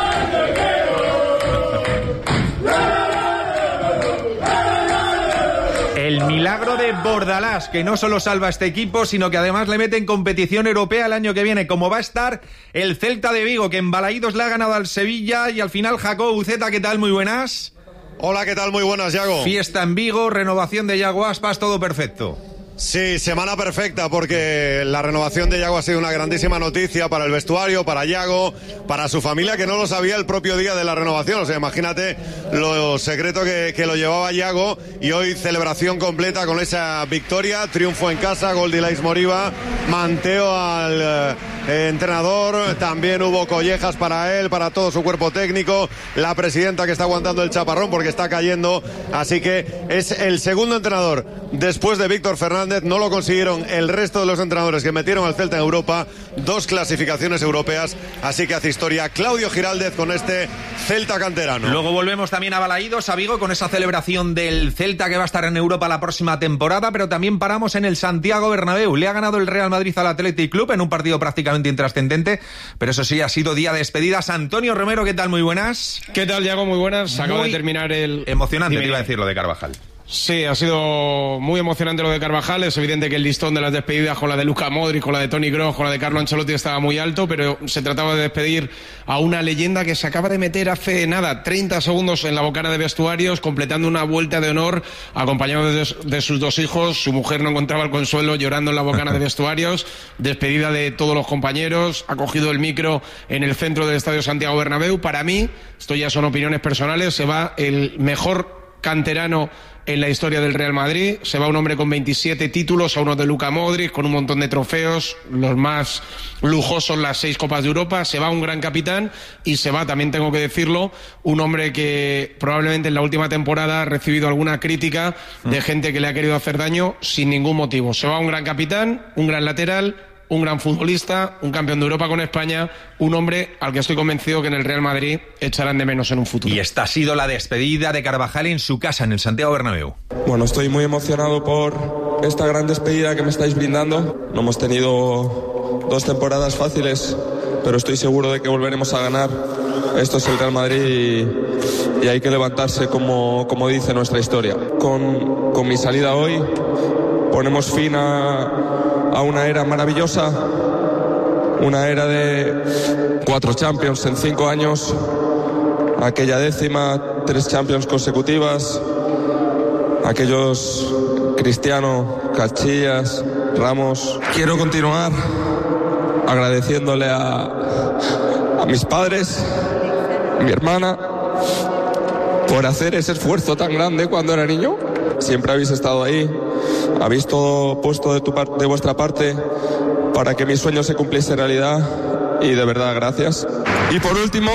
El milagro de Bordalás, que no solo salva a este equipo, sino que además le mete en competición europea el año que viene, como va a estar el Celta de Vigo, que en Balaídos le ha ganado al Sevilla, y al final Jacob Uceta, ¿qué tal? Muy buenas. Hola, ¿qué tal? Muy buenas, Yago. Fiesta en Vigo, renovación de Yago Aspas, todo perfecto. Sí, semana perfecta, porque la renovación de Yago ha sido una grandísima noticia para el vestuario, para Yago, para su familia, que no lo sabía el propio día de la renovación. O sea, imagínate lo secreto que lo llevaba Yago, y hoy celebración completa con esa victoria, triunfo en casa, gol de Ilaix Moriba, manteo al entrenador, también hubo collejas para él, para todo su cuerpo técnico, la presidenta que está aguantando el chaparrón porque está cayendo, así que es el segundo entrenador después de Víctor Fernández. No lo consiguieron el resto de los entrenadores que metieron al Celta en Europa, 2 clasificaciones europeas, así que hace historia Claudio Giraldez con este Celta canterano. Luego volvemos también a Balaídos, a Vigo, con esa celebración del Celta que va a estar en Europa la próxima temporada, pero también paramos en el Santiago Bernabéu. Le ha ganado el Real Madrid al Athletic Club en un partido prácticamente intrascendente, pero eso sí, ha sido día de despedidas. Antonio Romero, ¿qué tal? Muy buenas. ¿Qué tal, Yago? Muy buenas. Acabo de terminar el... Emocionante, te iba a decir lo de Carvajal. Sí, ha sido muy emocionante lo de Carvajal. Es evidente que el listón de las despedidas, con la de Luka Modric, con la de Toni Kroos, con la de Carlo Ancelotti, estaba muy alto, pero se trataba de despedir a una leyenda que se acaba de meter hace nada 30 segundos en la bocana de vestuarios, completando una vuelta de honor, acompañado de sus 2 hijos. Su mujer no encontraba el consuelo, llorando en la bocana de vestuarios. Despedida de todos los compañeros, ha cogido el micro en el centro del Estadio Santiago Bernabéu. Para mí, esto ya son opiniones personales, se va el mejor canterano en la historia del Real Madrid. Se va un hombre con 27 títulos, a uno de Luka Modric, con un montón de trofeos, los más lujosos, las 6 Copas de Europa. Se va un gran capitán, y se va, también tengo que decirlo, un hombre que probablemente en la última temporada ha recibido alguna crítica de gente que le ha querido hacer daño sin ningún motivo. Se va un gran capitán, un gran lateral, un gran futbolista, un campeón de Europa con España, un hombre al que estoy convencido que en el Real Madrid echarán de menos en un futuro. Y esta ha sido la despedida de Carvajal en su casa, en el Santiago Bernabéu. Bueno, estoy muy emocionado por esta gran despedida que me estáis brindando. No hemos tenido 2 temporadas fáciles, pero estoy seguro de que volveremos a ganar. Esto es el Real Madrid y hay que levantarse como dice nuestra historia. Con mi salida hoy ponemos fin a una era maravillosa, una era de 4 Champions en 5 años, aquella 10ª, 3 Champions consecutivas, aquellos Cristiano, Casillas, Ramos. Quiero continuar agradeciéndole a mis padres, a mi hermana, por hacer ese esfuerzo tan grande cuando era niño. Siempre habéis estado ahí, Habéis todo puesto de vuestra parte para que mi sueño se cumpliese realidad y de verdad gracias. Y por último,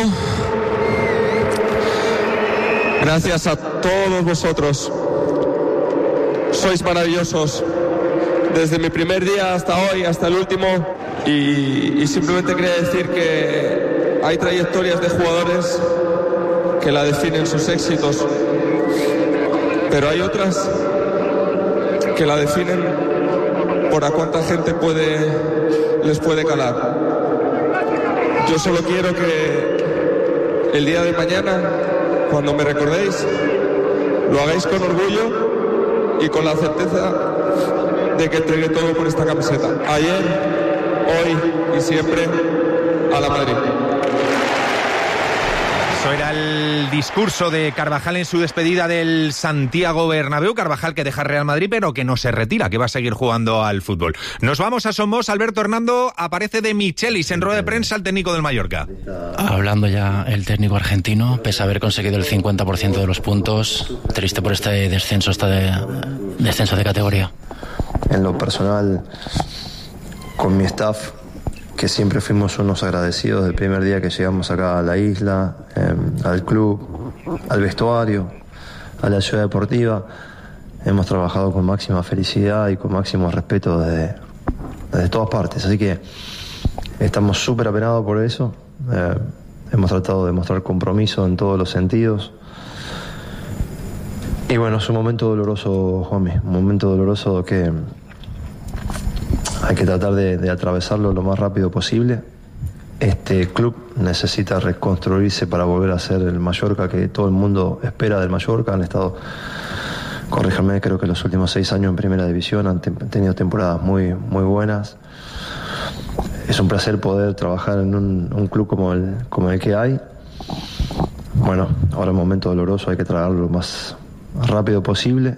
gracias a todos vosotros. Sois maravillosos. Desde mi primer día hasta hoy, hasta el último. Y simplemente quería decir que hay trayectorias de jugadores que la definen sus éxitos. Pero hay otras que la definen por a cuánta gente les puede calar. Yo solo quiero que el día de mañana, cuando me recordéis, lo hagáis con orgullo y con la certeza de que entregué todo por esta camiseta. Ayer, hoy y siempre, a la Madrid. Eso era el discurso de Carvajal en su despedida del Santiago Bernabéu. Carvajal que deja Real Madrid, pero que no se retira, que va a seguir jugando al fútbol. Nos vamos a Somos. Alberto Hernando, aparece de Michelis en rueda de prensa el técnico del Mallorca. Hablando ya el técnico argentino, pese a haber conseguido el 50% de los puntos, triste por este descenso de categoría. En lo personal, con mi staff, que siempre fuimos unos agradecidos del primer día que llegamos acá a la isla, al club, al vestuario, a la ciudad deportiva. Hemos trabajado con máxima felicidad y con máximo respeto desde todas partes, así que estamos súper apenados por eso. Hemos tratado de mostrar compromiso en todos los sentidos. Y bueno, es un momento doloroso, Juanmi, un momento doloroso que hay que tratar de atravesarlo lo más rápido posible. Este club necesita reconstruirse para volver a ser el Mallorca que todo el mundo espera del Mallorca. Han estado, corríjame, creo que los últimos 6 años en Primera División han tenido temporadas muy, muy buenas. Es un placer poder trabajar en un club como el que hay. Bueno, ahora es un momento doloroso, hay que tratarlo lo más rápido posible.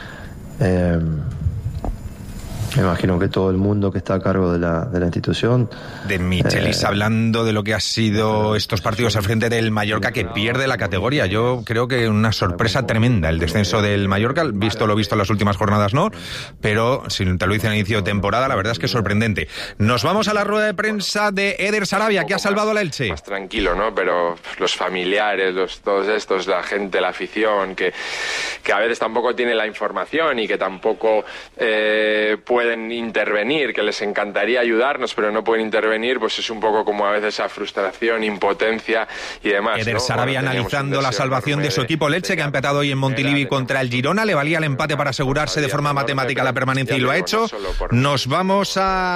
Me imagino que todo el mundo que está a cargo de la institución. De Michelis, hablando de lo que ha sido estos partidos al frente del Mallorca, que pierde la categoría. Yo creo que una sorpresa tremenda el descenso del Mallorca, visto lo visto en las últimas jornadas no, pero si te lo hice en el inicio de temporada, la verdad es que es sorprendente. Nos vamos a la rueda de prensa de Eder Sarabia, que ha salvado al Elche. Más tranquilo, ¿no? Pero los familiares, todos estos, la gente, la afición, que a veces tampoco tiene la información y que tampoco pueden intervenir, que les encantaría ayudarnos, pero no pueden intervenir, pues es un poco como a veces esa frustración, impotencia y demás. Eder Sarabia analizando la salvación de su equipo Elche, que ha empatado hoy en Montilivi contra el Girona. Le valía el empate para asegurarse de forma matemática la permanencia y lo ha hecho. Nos vamos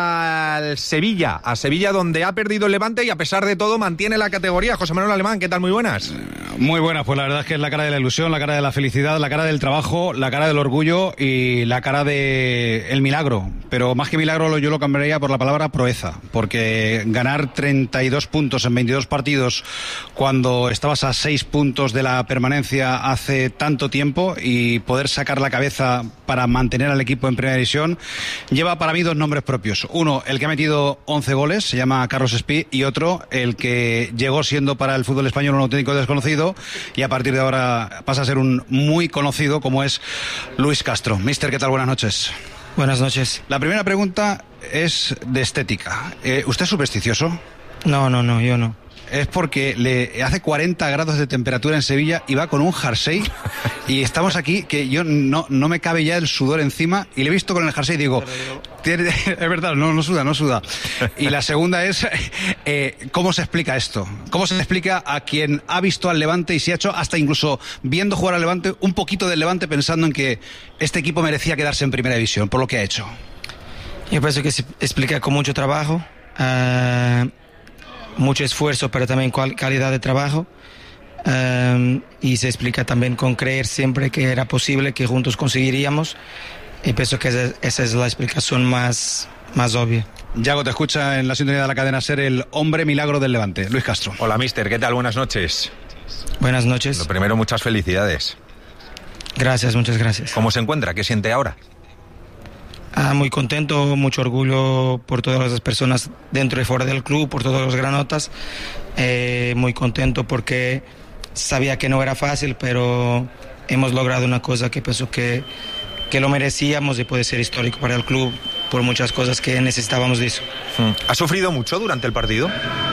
al Sevilla, donde ha perdido el Levante y a pesar de todo mantiene la categoría. José Manuel Alemán, ¿qué tal? Muy buenas. Muy buenas, pues la verdad es que es la cara de la ilusión, la cara de la felicidad, la cara del trabajo, la cara del orgullo y la cara del milagro. Pero más que milagro yo lo cambiaría por la palabra proeza, porque ganar 32 puntos en 22 partidos cuando estabas a 6 puntos de la permanencia hace tanto tiempo y poder sacar la cabeza para mantener al equipo en Primera División lleva para mí 2 nombres propios. Uno, el que ha metido 11 goles, se llama Carlos Espí, y otro, el que llegó siendo para el fútbol español un auténtico desconocido y a partir de ahora pasa a ser un muy conocido, como es Luis Castro. Mister, ¿qué tal? Buenas noches. Buenas noches. La primera pregunta es de estética. ¿Usted es supersticioso? No, yo no. Es porque le hace 40 grados de temperatura en Sevilla y va con un jersey y estamos aquí que yo no me cabe ya el sudor encima y le he visto con el jersey y digo, es verdad, no suda. Y la segunda es, ¿cómo se explica esto? ¿Cómo se explica a quien ha visto al Levante y se ha hecho hasta incluso viendo jugar al Levante, un poquito del Levante pensando en que este equipo merecía quedarse en Primera División por lo que ha hecho? Yo pienso que se explica con mucho trabajo, mucho esfuerzo, pero también calidad de trabajo, y se explica también con creer siempre que era posible, que juntos conseguiríamos, y pienso que esa es la explicación más obvia. Yago, te escucha en la sintonía de la cadena SER el hombre milagro del Levante, Luis Castro. Hola, mister, ¿qué tal? Buenas noches. Buenas noches. Lo primero, muchas felicidades. Gracias, muchas gracias. ¿Cómo se encuentra? ¿Qué siente ahora? Muy contento, mucho orgullo por todas las personas dentro y fuera del club, por todos los granotas. Muy contento porque sabía que no era fácil, pero hemos logrado una cosa que pienso que lo merecíamos y puede ser histórico para el club por muchas cosas que necesitábamos de eso. ¿Ha sufrido mucho durante el partido?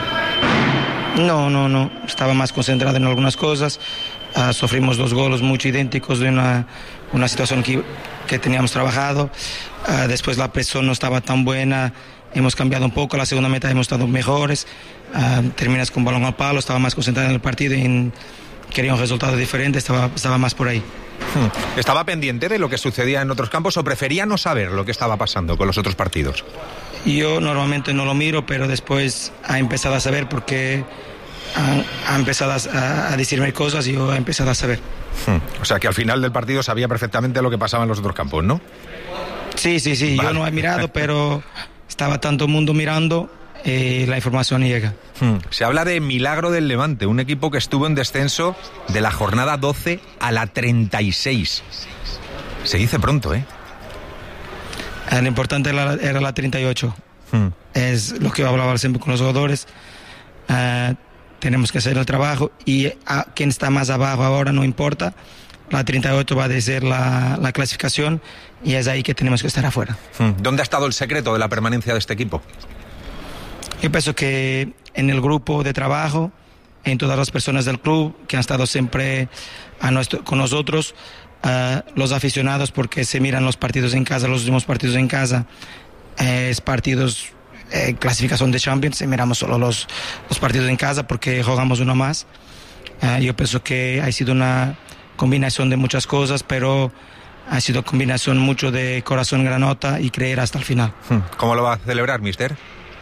No. Estaba más concentrado en algunas cosas. Sufrimos 2 goles muy idénticos de una situación que teníamos trabajado. Después la presión no estaba tan buena. Hemos cambiado un poco. La segunda mitad hemos estado mejores. Terminas con balón al palo. Estaba más concentrado en el partido y quería un resultado diferente. Estaba más por ahí. ¿Estaba pendiente de lo que sucedía en otros campos o prefería no saber lo que estaba pasando con los otros partidos? Yo normalmente no lo miro, pero después ha empezado a saber porque ha empezado a decirme cosas y yo he empezado a saber. O sea que al final del partido sabía perfectamente lo que pasaba en los otros campos, ¿no? Sí. Vale. Yo no he mirado, pero estaba tanto mundo mirando y la información llega. Se habla de milagro del Levante, un equipo que estuvo en descenso de la jornada 12 a la 36. Se dice pronto, ¿eh? Lo importante era la 38. Es lo que hablaba siempre con los jugadores. Tenemos que hacer el trabajo y a quien está más abajo ahora no importa. La 38 va a decir la clasificación y es ahí que tenemos que estar afuera. ¿Dónde ha estado el secreto de la permanencia de este equipo? Yo pienso que en el grupo de trabajo, en todas las personas del club que han estado siempre con nosotros, los aficionados, porque se miran los partidos en casa, los últimos partidos en casa, es partidos clasificación de Champions, miramos solo los partidos en casa porque jugamos uno más. Yo pienso que ha sido una combinación de muchas cosas, pero ha sido combinación mucho de corazón granota y creer hasta el final. ¿Cómo lo va a celebrar, mister?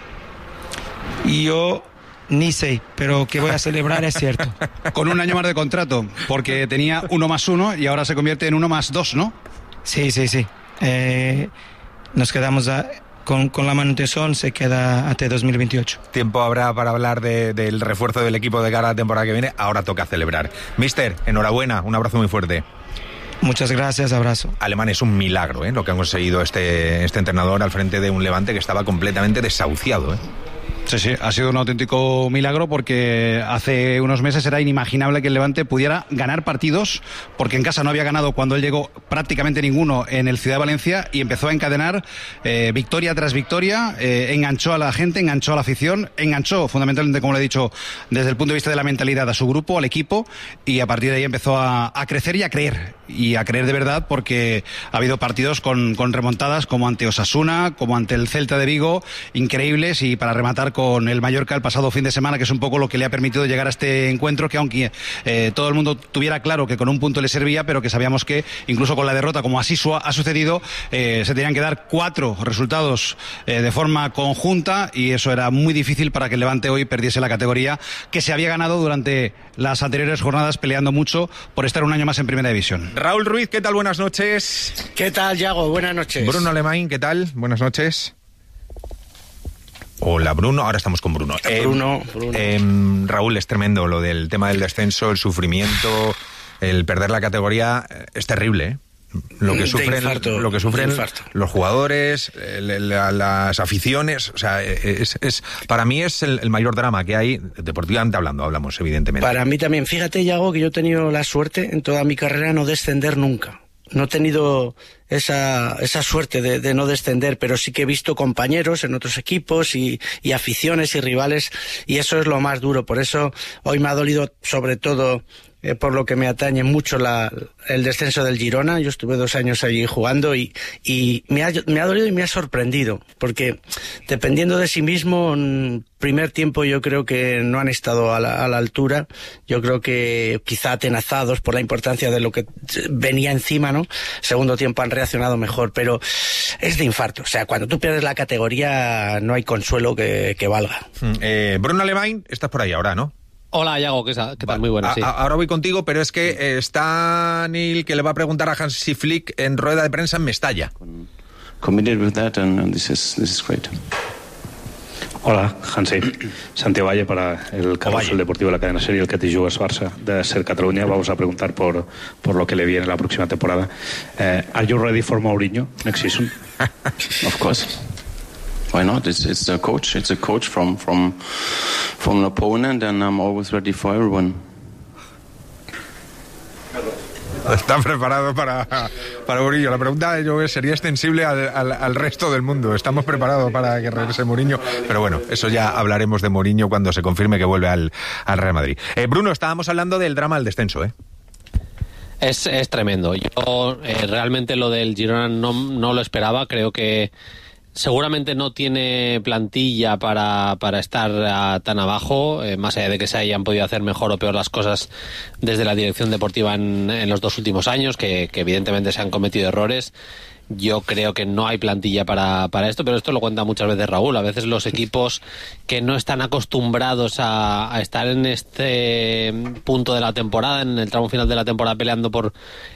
Yo ni sé, pero que voy a celebrar es cierto. Con un año más de contrato, porque tenía 1+1 y ahora se convierte en 1+2, ¿no? Sí. Nos quedamos con la manutención, se queda hasta 2028. Tiempo habrá para hablar del refuerzo del equipo de cara a la temporada que viene. Ahora toca celebrar. Mister, enhorabuena, un abrazo muy fuerte. Muchas gracias, abrazo. Alemán, es un milagro, lo que ha conseguido este entrenador al frente de un Levante que estaba completamente desahuciado, Sí, ha sido un auténtico milagro porque hace unos meses era inimaginable que el Levante pudiera ganar partidos, porque en casa no había ganado cuando él llegó prácticamente ninguno en el Ciudad de Valencia y empezó a encadenar victoria tras victoria, enganchó a la gente, enganchó a la afición, enganchó fundamentalmente, como le he dicho, desde el punto de vista de la mentalidad a su grupo, al equipo, y a partir de ahí empezó a crecer y a creer de verdad, porque ha habido partidos con remontadas como ante Osasuna, como ante el Celta de Vigo, increíbles, y para rematar con el Mallorca el pasado fin de semana, que es un poco lo que le ha permitido llegar a este encuentro, que aunque todo el mundo tuviera claro que con un punto le servía, pero que sabíamos que incluso con la derrota, como así ha sucedido, se tenían que dar 4 resultados de forma conjunta, y eso era muy difícil para que el Levante hoy perdiese la categoría que se había ganado durante las anteriores jornadas, peleando mucho por estar un año más en Primera División. Raúl Ruiz, ¿qué tal? Buenas noches. ¿Qué tal, Yago? Buenas noches. Bruno Alemán, ¿qué tal? Buenas noches. Hola, Bruno. Ahora estamos con Bruno. Bruno. Raúl, es tremendo lo del tema del descenso, el sufrimiento, el perder la categoría. Es terrible, lo que sufren los jugadores, las aficiones. O sea, para mí es el mayor drama que hay, deportivamente hablamos, evidentemente. Para mí también. Fíjate, Yago, que yo he tenido la suerte en toda mi carrera no descender nunca. No he tenido esa suerte de no descender, pero sí que he visto compañeros en otros equipos y aficiones y rivales, y eso es lo más duro. Por eso hoy me ha dolido sobre todo, por lo que me atañe mucho, el descenso del Girona. Yo estuve 2 años allí jugando y me ha dolido y me ha sorprendido, porque dependiendo de sí mismo, en primer tiempo yo creo que no han estado a la altura. Yo creo que quizá atenazados por la importancia de lo que venía encima, ¿no? Segundo tiempo han reaccionado mejor, pero es de infarto. O sea, cuando tú pierdes la categoría no hay consuelo que valga. Bruno Alemán, estás por ahí ahora, ¿no? Hola, Yago, ¿qué tal? Muy buenas, sí. Ahora voy contigo, pero es que está Neil, que le va a preguntar a Hansi Flick en rueda de prensa en Mestalla. Committed with that and this is great. Hola, Hansi. Santiago Valle para el Carrusel Deportivo de la cadena SER, el que te jugas Barça de SER Cataluña. Vamos a preguntar por lo que le viene la próxima temporada. Are you ready for Mourinho next season? Of course. Why not? It's a coach. It's a coach from an opponent, and I'm always ready for everyone. Está preparado para Mourinho. La pregunta yo sería extensible al resto del mundo. ¿Estamos preparados para que regrese Mourinho? Pero bueno, eso ya hablaremos de Mourinho cuando se confirme que vuelve al Real Madrid. Bruno, estábamos hablando del drama del descenso, ¿eh? Es tremendo. Yo realmente lo del Girona no lo esperaba. Creo que seguramente no tiene plantilla para estar tan abajo, más allá de que se hayan podido hacer mejor o peor las cosas desde la dirección deportiva en los 2 últimos años, que evidentemente se han cometido errores. Yo creo que no hay plantilla para esto, pero esto lo cuenta muchas veces Raúl. A veces los equipos que no están acostumbrados a estar en este punto de la temporada, en el tramo final de la temporada peleando por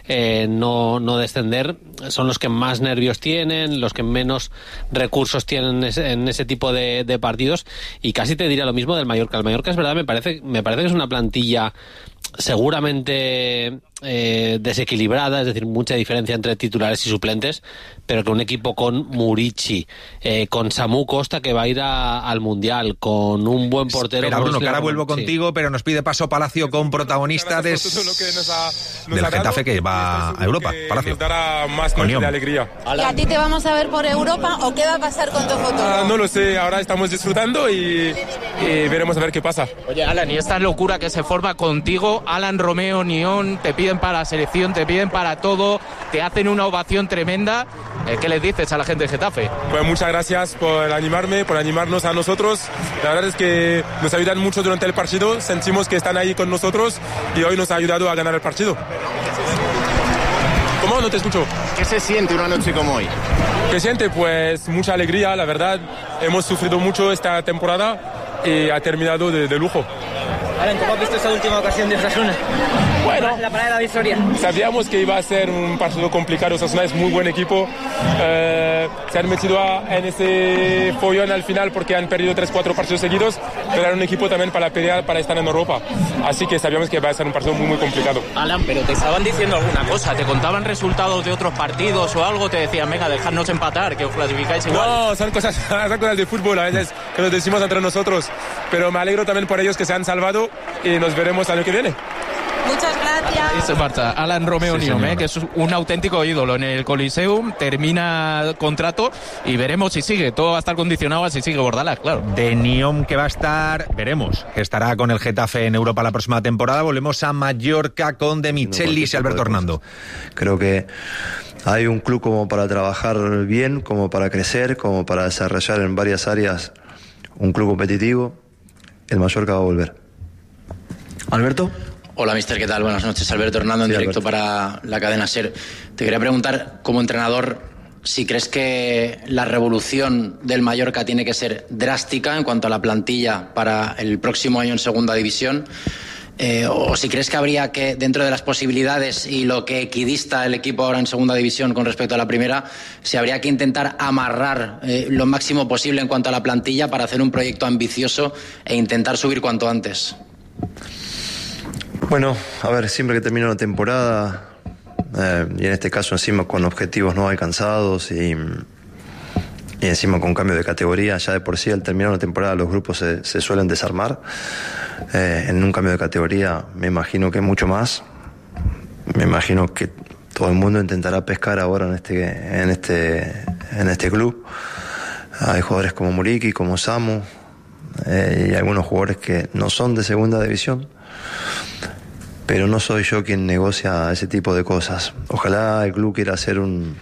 no descender, son los que más nervios tienen, los que menos recursos tienen en ese tipo de partidos. Y casi te diría lo mismo del Mallorca. El Mallorca, es verdad, me parece que es una plantilla seguramente desequilibrada, es decir, mucha diferencia entre titulares y suplentes, pero que un equipo con Murici, con Samu Costa, que va a ir al Mundial, con un buen portero... Espera, Bruno, que ahora vuelvo contigo, pero nos pide paso Palacio con protagonista del Getafe, que va a Europa. Palacio. Nos dará más noche de alegría. ¿Y a ti te vamos a ver por Europa o qué va a pasar con tu futuro? No lo sé, ahora estamos disfrutando y veremos a ver qué pasa. Oye, Alan, y esta locura que se forma contigo, Alan Romeo, Nión, te piden para la selección, te piden para todo, te hacen una ovación tremenda. ¿Qué les dices a la gente de Getafe? Pues muchas gracias por animarme, por animarnos a nosotros. La verdad es que nos ayudan mucho durante el partido, sentimos que están ahí con nosotros y hoy nos ha ayudado a ganar el partido. ¿Cómo? No te escucho. ¿Qué se siente una noche como hoy? ¿Qué siente? Pues mucha alegría, la verdad. Hemos sufrido mucho esta temporada y ha terminado de lujo. Alan, ¿cómo has visto esta última ocasión de Osasuna? Bueno, la parada de la victoria. Sabíamos que iba a ser un partido complicado. Osasuna es muy buen equipo. Se han metido en ese follón al final porque han perdido 3-4 partidos seguidos, pero era un equipo también para pelear, para estar en Europa. Así que sabíamos que iba a ser un partido muy, muy complicado. Alan, pero te estaban diciendo alguna cosa, te contaban resultados de otros partidos o algo, te decían, venga, dejadnos empatar, que os clasificáis igual. No, son cosas de fútbol, a veces que nos decimos entre nosotros, pero me alegro también por ellos que se han salvado y nos veremos el año que viene. Muchas gracias. Y se marcha Alan Romeo Niom, que es un auténtico ídolo en el Coliseum, termina contrato y veremos si sigue. Todo va a estar condicionado a si sigue Bordalás, claro. De Niom, que va a estar, veremos, que estará con el Getafe en Europa la próxima temporada. Volvemos a Mallorca con De Michelis y Alberto Hernando. Creo que hay un club como para trabajar bien, como para crecer, como para desarrollar en varias áreas un club competitivo. El Mallorca va a volver. ¿Alberto? Hola, mister, ¿qué tal? Buenas noches. Alberto Hernando, en directo para la cadena SER. Te quería preguntar, como entrenador, si crees que la revolución del Mallorca tiene que ser drástica en cuanto a la plantilla para el próximo año en Segunda División, o si crees que habría que, dentro de las posibilidades y lo que equidista el equipo ahora en Segunda División con respecto a la primera, si habría que intentar amarrar lo máximo posible en cuanto a la plantilla para hacer un proyecto ambicioso e intentar subir cuanto antes. Bueno, a ver, siempre que termina una temporada, y en este caso encima con objetivos no alcanzados y encima con cambio de categoría, ya de por sí al terminar una temporada los grupos se suelen desarmar. En un cambio de categoría me imagino que mucho más. Me imagino que todo el mundo intentará pescar ahora en este club. Hay jugadores como Muriqui, como Samu, y algunos jugadores que no son de Segunda División. Pero no soy yo quien negocia ese tipo de cosas. Ojalá el club quiera hacer un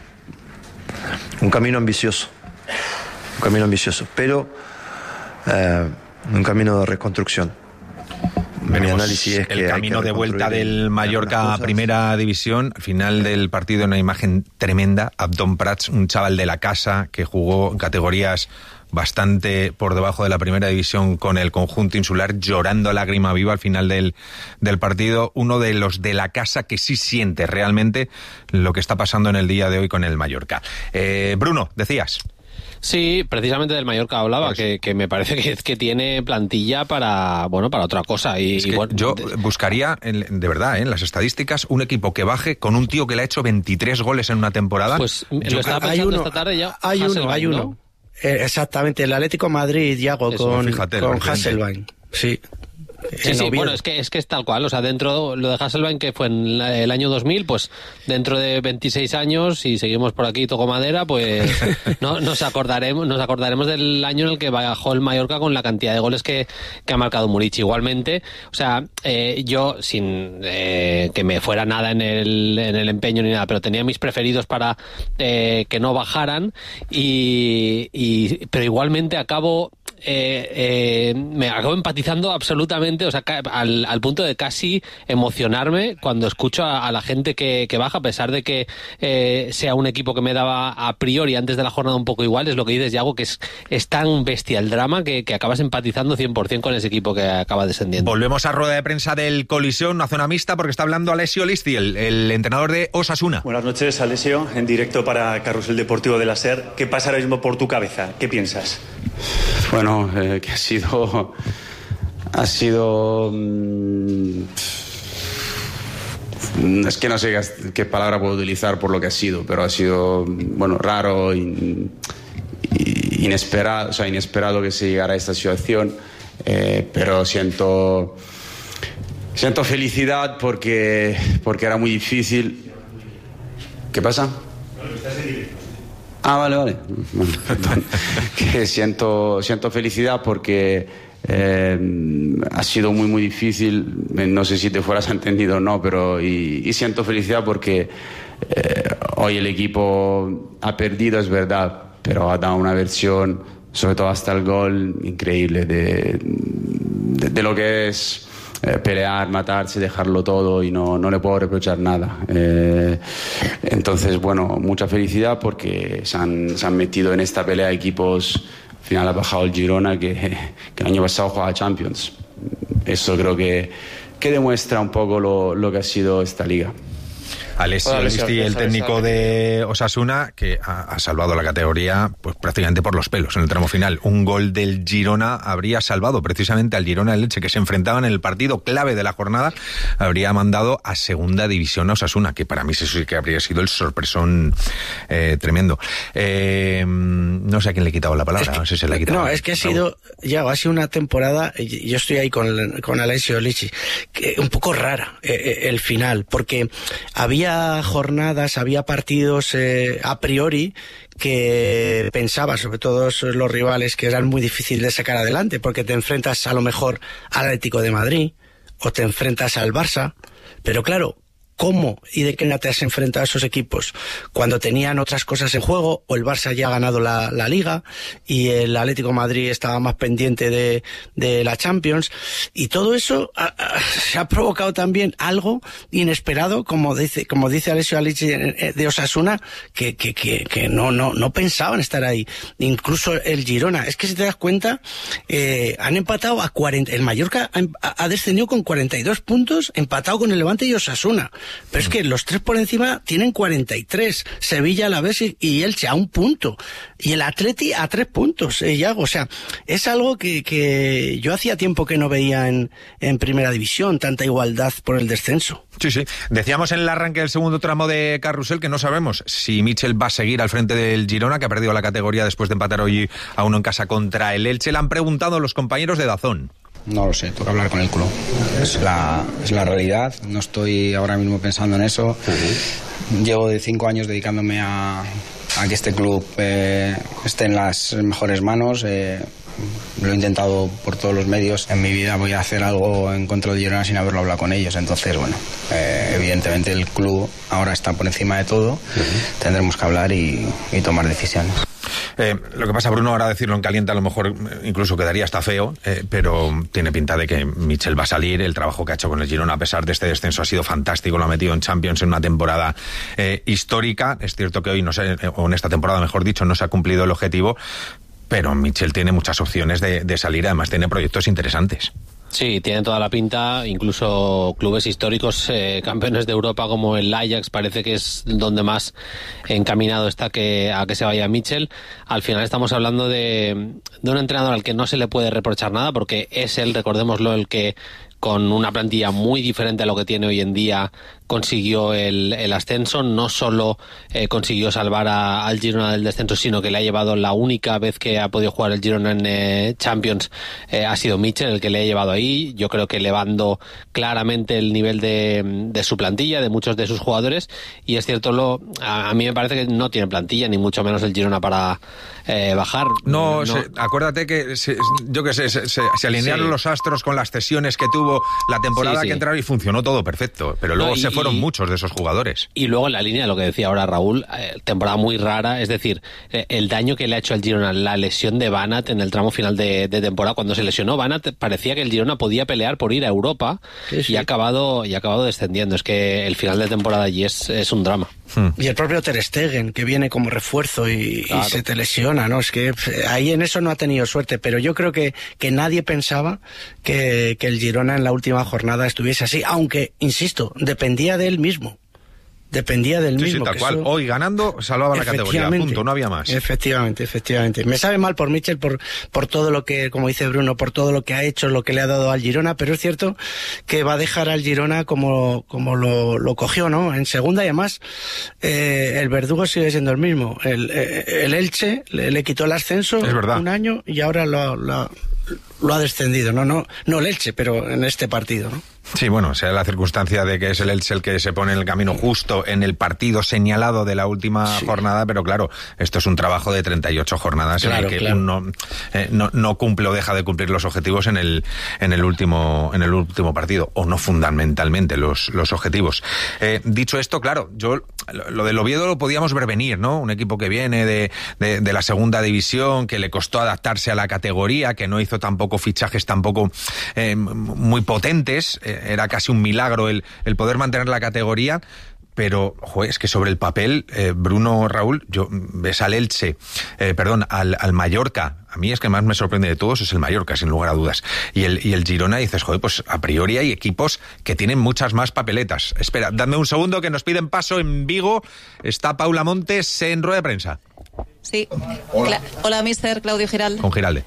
camino ambicioso. Un camino ambicioso, pero un camino de reconstrucción. Mi análisis es que el camino de vuelta del Mallorca a Primera División. Al final del partido, una imagen tremenda. Abdón Prats, un chaval de la casa que jugó en categorías bastante por debajo de la Primera División con el conjunto insular, llorando a lágrima viva al final del partido. Uno de los de la casa que sí siente realmente lo que está pasando en el día de hoy con el Mallorca. Bruno, decías. Sí, precisamente del Mallorca hablaba, que me parece que tiene plantilla para otra cosa. Yo buscaría, de verdad, en las estadísticas, un equipo que baje con un tío que le ha hecho 23 goles en una temporada. Pues lo estaba pensando esta tarde ya. Hay uno. ¿No? Exactamente, el Atlético de Madrid, Yago, con Hasselbein. Sí. Sí, bueno, es que es tal cual, o sea, dentro, lo de Hasselbaink, que fue en el año 2000, pues dentro de 26 años, si seguimos por aquí, toco madera, pues nos acordaremos del año en el que bajó el Mallorca con la cantidad de goles que ha marcado Murici. Igualmente, o sea, yo, sin que me fuera nada en el empeño ni nada, pero tenía mis preferidos para que no bajaran, pero igualmente me acabo empatizando absolutamente, o sea, al punto de casi emocionarme cuando escucho a la gente que baja, a pesar de que sea un equipo que me daba a priori antes de la jornada un poco igual. Es lo que dices, Yago, que es tan bestia el drama que acabas empatizando 100% con ese equipo que acaba descendiendo. Volvemos a rueda de prensa del Coliseum, una zona mixta, porque está hablando Alessio Listi, el entrenador de Osasuna. Buenas noches, Alessio, en directo para Carrusel Deportivo de la SER. ¿Qué pasa ahora mismo por tu cabeza? ¿Qué piensas? Bueno, que ha sido es que no sé qué palabra puedo utilizar por lo que ha sido, pero ha sido, bueno, raro, inesperado, o sea, inesperado que se llegara a esta situación, pero siento felicidad porque era muy difícil. ¿Qué pasa? Ah, vale. Bueno, perdón. Que siento felicidad porque ha sido muy, muy difícil. No sé si te fueras entendido o no, pero y siento felicidad porque hoy el equipo ha perdido, es verdad, pero ha dado una versión, sobre todo hasta el gol, increíble de lo que es pelear, matarse, dejarlo todo, y no le puedo reprochar nada. Entonces, bueno, mucha felicidad porque se han metido en esta pelea de equipos. Al final ha bajado el Girona, que el año pasado jugaba Champions. Eso creo que demuestra un poco lo que ha sido esta liga. Alessio Listi, el técnico de Osasuna, que ha salvado la categoría pues prácticamente por los pelos en el tramo final. Un gol del Girona habría salvado precisamente al Girona del Elche, que se enfrentaban en el partido clave de la jornada, habría mandado a segunda división a Osasuna, que para mí eso sí que habría sido el sorpresón tremendo. No sé a quién le he quitado la palabra, no sé si se le ha quitado. No, es que ha sido una temporada, yo estoy ahí con Alessio Listi, un poco rara el final, porque había jornadas, había partidos a priori que pensaba, sobre todo los rivales, que eran muy difíciles de sacar adelante, porque te enfrentas a lo mejor al Atlético de Madrid o te enfrentas al Barça, pero claro, ¿cómo y de qué manera te has enfrentado a esos equipos? Cuando tenían otras cosas en juego, o el Barça ya ha ganado la Liga y el Atlético de Madrid estaba más pendiente de la Champions, y todo eso se ha provocado también algo inesperado, como dice Alessio Listi de Osasuna, que no pensaban estar ahí. Incluso el Girona, es que si te das cuenta, han empatado a 40, el Mallorca ha descendido con 42 puntos, empatado con el Levante y Osasuna. Pero es que los tres por encima tienen 43. Sevilla, Alavés y Elche a 1 punto. Y el Atleti a 3 puntos, Yago. O sea, es algo que yo hacía tiempo que no veía en Primera División, tanta igualdad por el descenso. Sí. Decíamos en el arranque del segundo tramo de Carrusel que no sabemos si Mitchell va a seguir al frente del Girona, que ha perdido la categoría después de empatar hoy a 1 en casa contra el Elche. Le han preguntado los compañeros de DAZN. No lo sé, toca hablar con el club. Es la realidad, no estoy ahora mismo pensando en eso. Llevo de 5 años dedicándome a que este club esté en las mejores manos. Lo he intentado por todos los medios. En mi vida voy a hacer algo en contra de Girona sin haberlo hablado con ellos. Entonces, bueno, evidentemente el club ahora está por encima de todo. Tendremos que hablar y tomar decisiones. Lo que pasa, Bruno, ahora decirlo en caliente a lo mejor incluso quedaría hasta feo, pero tiene pinta de que Mitchell va a salir. El trabajo que ha hecho con el Girona a pesar de este descenso ha sido fantástico, lo ha metido en Champions en una temporada histórica. Es cierto que hoy o en esta temporada, mejor dicho, no se ha cumplido el objetivo, pero Mitchell tiene muchas opciones de salir, además tiene proyectos interesantes. Sí, tiene toda la pinta, incluso clubes históricos, campeones de Europa como el Ajax, parece que es donde más encaminado está a que se vaya Mitchell. Al final estamos hablando de un entrenador al que no se le puede reprochar nada, porque es él, recordémoslo, el que con una plantilla muy diferente a lo que tiene hoy en día consiguió el ascenso, no solo consiguió salvar al Girona del descenso, sino que le ha llevado la única vez que ha podido jugar el Girona en Champions, ha sido Mitchell el que le ha llevado ahí, yo creo que elevando claramente el nivel de su plantilla, de muchos de sus jugadores, y es cierto, a mí me parece que no tiene plantilla, ni mucho menos el Girona para bajar. No. Acuérdate que se alinearon los astros con las cesiones que tuvo la temporada que entraron y funcionó todo perfecto, pero luego se fueron muchos de esos jugadores. Y luego en la línea, lo que decía ahora Raúl, temporada muy rara, es decir, el daño que le ha hecho al Girona, la lesión de Banat en el tramo final de temporada, cuando se lesionó Banat parecía que el Girona podía pelear por ir a Europa y ha acabado descendiendo. Es que el final de temporada allí es un drama. Y el propio Ter Stegen, que viene como refuerzo y se te lesiona, ¿no? Es que ahí en eso no ha tenido suerte, pero yo creo que nadie pensaba que el Girona en la última jornada estuviese así, aunque, insisto, dependía de él mismo. Dependía del mismo. Sí, tal cual. Hoy ganando salvaba la categoría, punto, no había más. Efectivamente. Me sabe mal por Mitchell, por todo lo que, como dice Bruno, por todo lo que ha hecho, lo que le ha dado al Girona, pero es cierto que va a dejar al Girona como lo cogió, ¿no? En segunda, y además, el verdugo sigue siendo el mismo. El Elche le quitó el ascenso un año y ahora lo ha descendido, no el Elche, pero en este partido, ¿no? Sí, bueno, sea la circunstancia de que es el Elche el que se pone en el camino justo en el partido señalado de la última jornada, pero claro, esto es un trabajo de 38 jornadas en el que uno no cumple o deja de cumplir los objetivos en el último partido, o no fundamentalmente los objetivos. Dicho esto, claro, yo lo del Oviedo lo podíamos ver venir, ¿no? Un equipo que viene de la segunda división, que le costó adaptarse a la categoría, que no hizo tampoco fichajes tampoco muy potentes. Era casi un milagro el poder mantener la categoría, pero es que sobre el papel, Bruno, Raúl, ves al Elche, al Mallorca. A mí es que más me sorprende de todos es el Mallorca, sin lugar a dudas. Y el Girona, dices, pues a priori hay equipos que tienen muchas más papeletas. Espera, dame un segundo que nos piden paso en Vigo. Está Paula Montes en rueda de prensa. Sí. Hola, mister Claudio Giral. Con Giralde.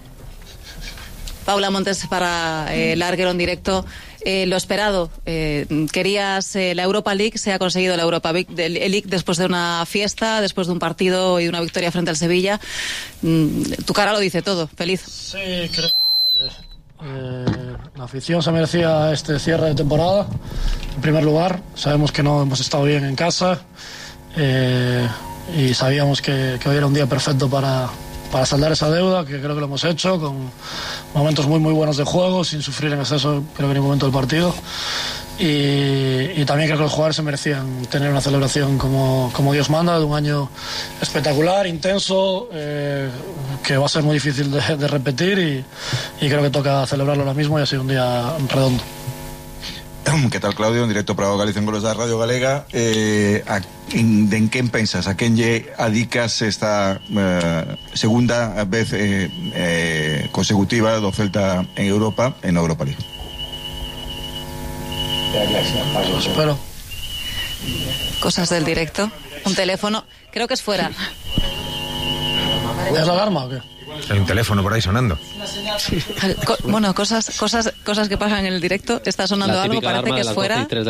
Paula Montes para el Larguero en directo. Lo esperado, querías la Europa League, se ha conseguido la Europa League después de una fiesta, después de un partido y una victoria frente al Sevilla. Tu cara lo dice todo, feliz. Sí, creo que la afición se merecía este cierre de temporada. En primer lugar, sabemos que no hemos estado bien en casa y sabíamos que hoy era un día perfecto para saldar esa deuda, que creo que lo hemos hecho, con momentos muy buenos de juego, sin sufrir en exceso, creo que en ningún momento del partido. Y también creo que los jugadores se merecían tener una celebración como Dios manda, de un año espectacular, intenso, que va a ser muy difícil de repetir y creo que toca celebrarlo ahora mismo y ha sido un día redondo. ¿Qué tal, Claudio? En directo para Galicia en Goles da Radio Galega. En quen pensas? A quen lle adicas esta segunda vez consecutiva do Celta en Europa, en Europa League? Espero. Cosas del directo. Un teléfono. Creo que es fuera. ¿Es la alarma o qué? Hay un teléfono por ahí sonando. Bueno, cosas que pasan en el directo. Está sonando algo, parece que es fuera.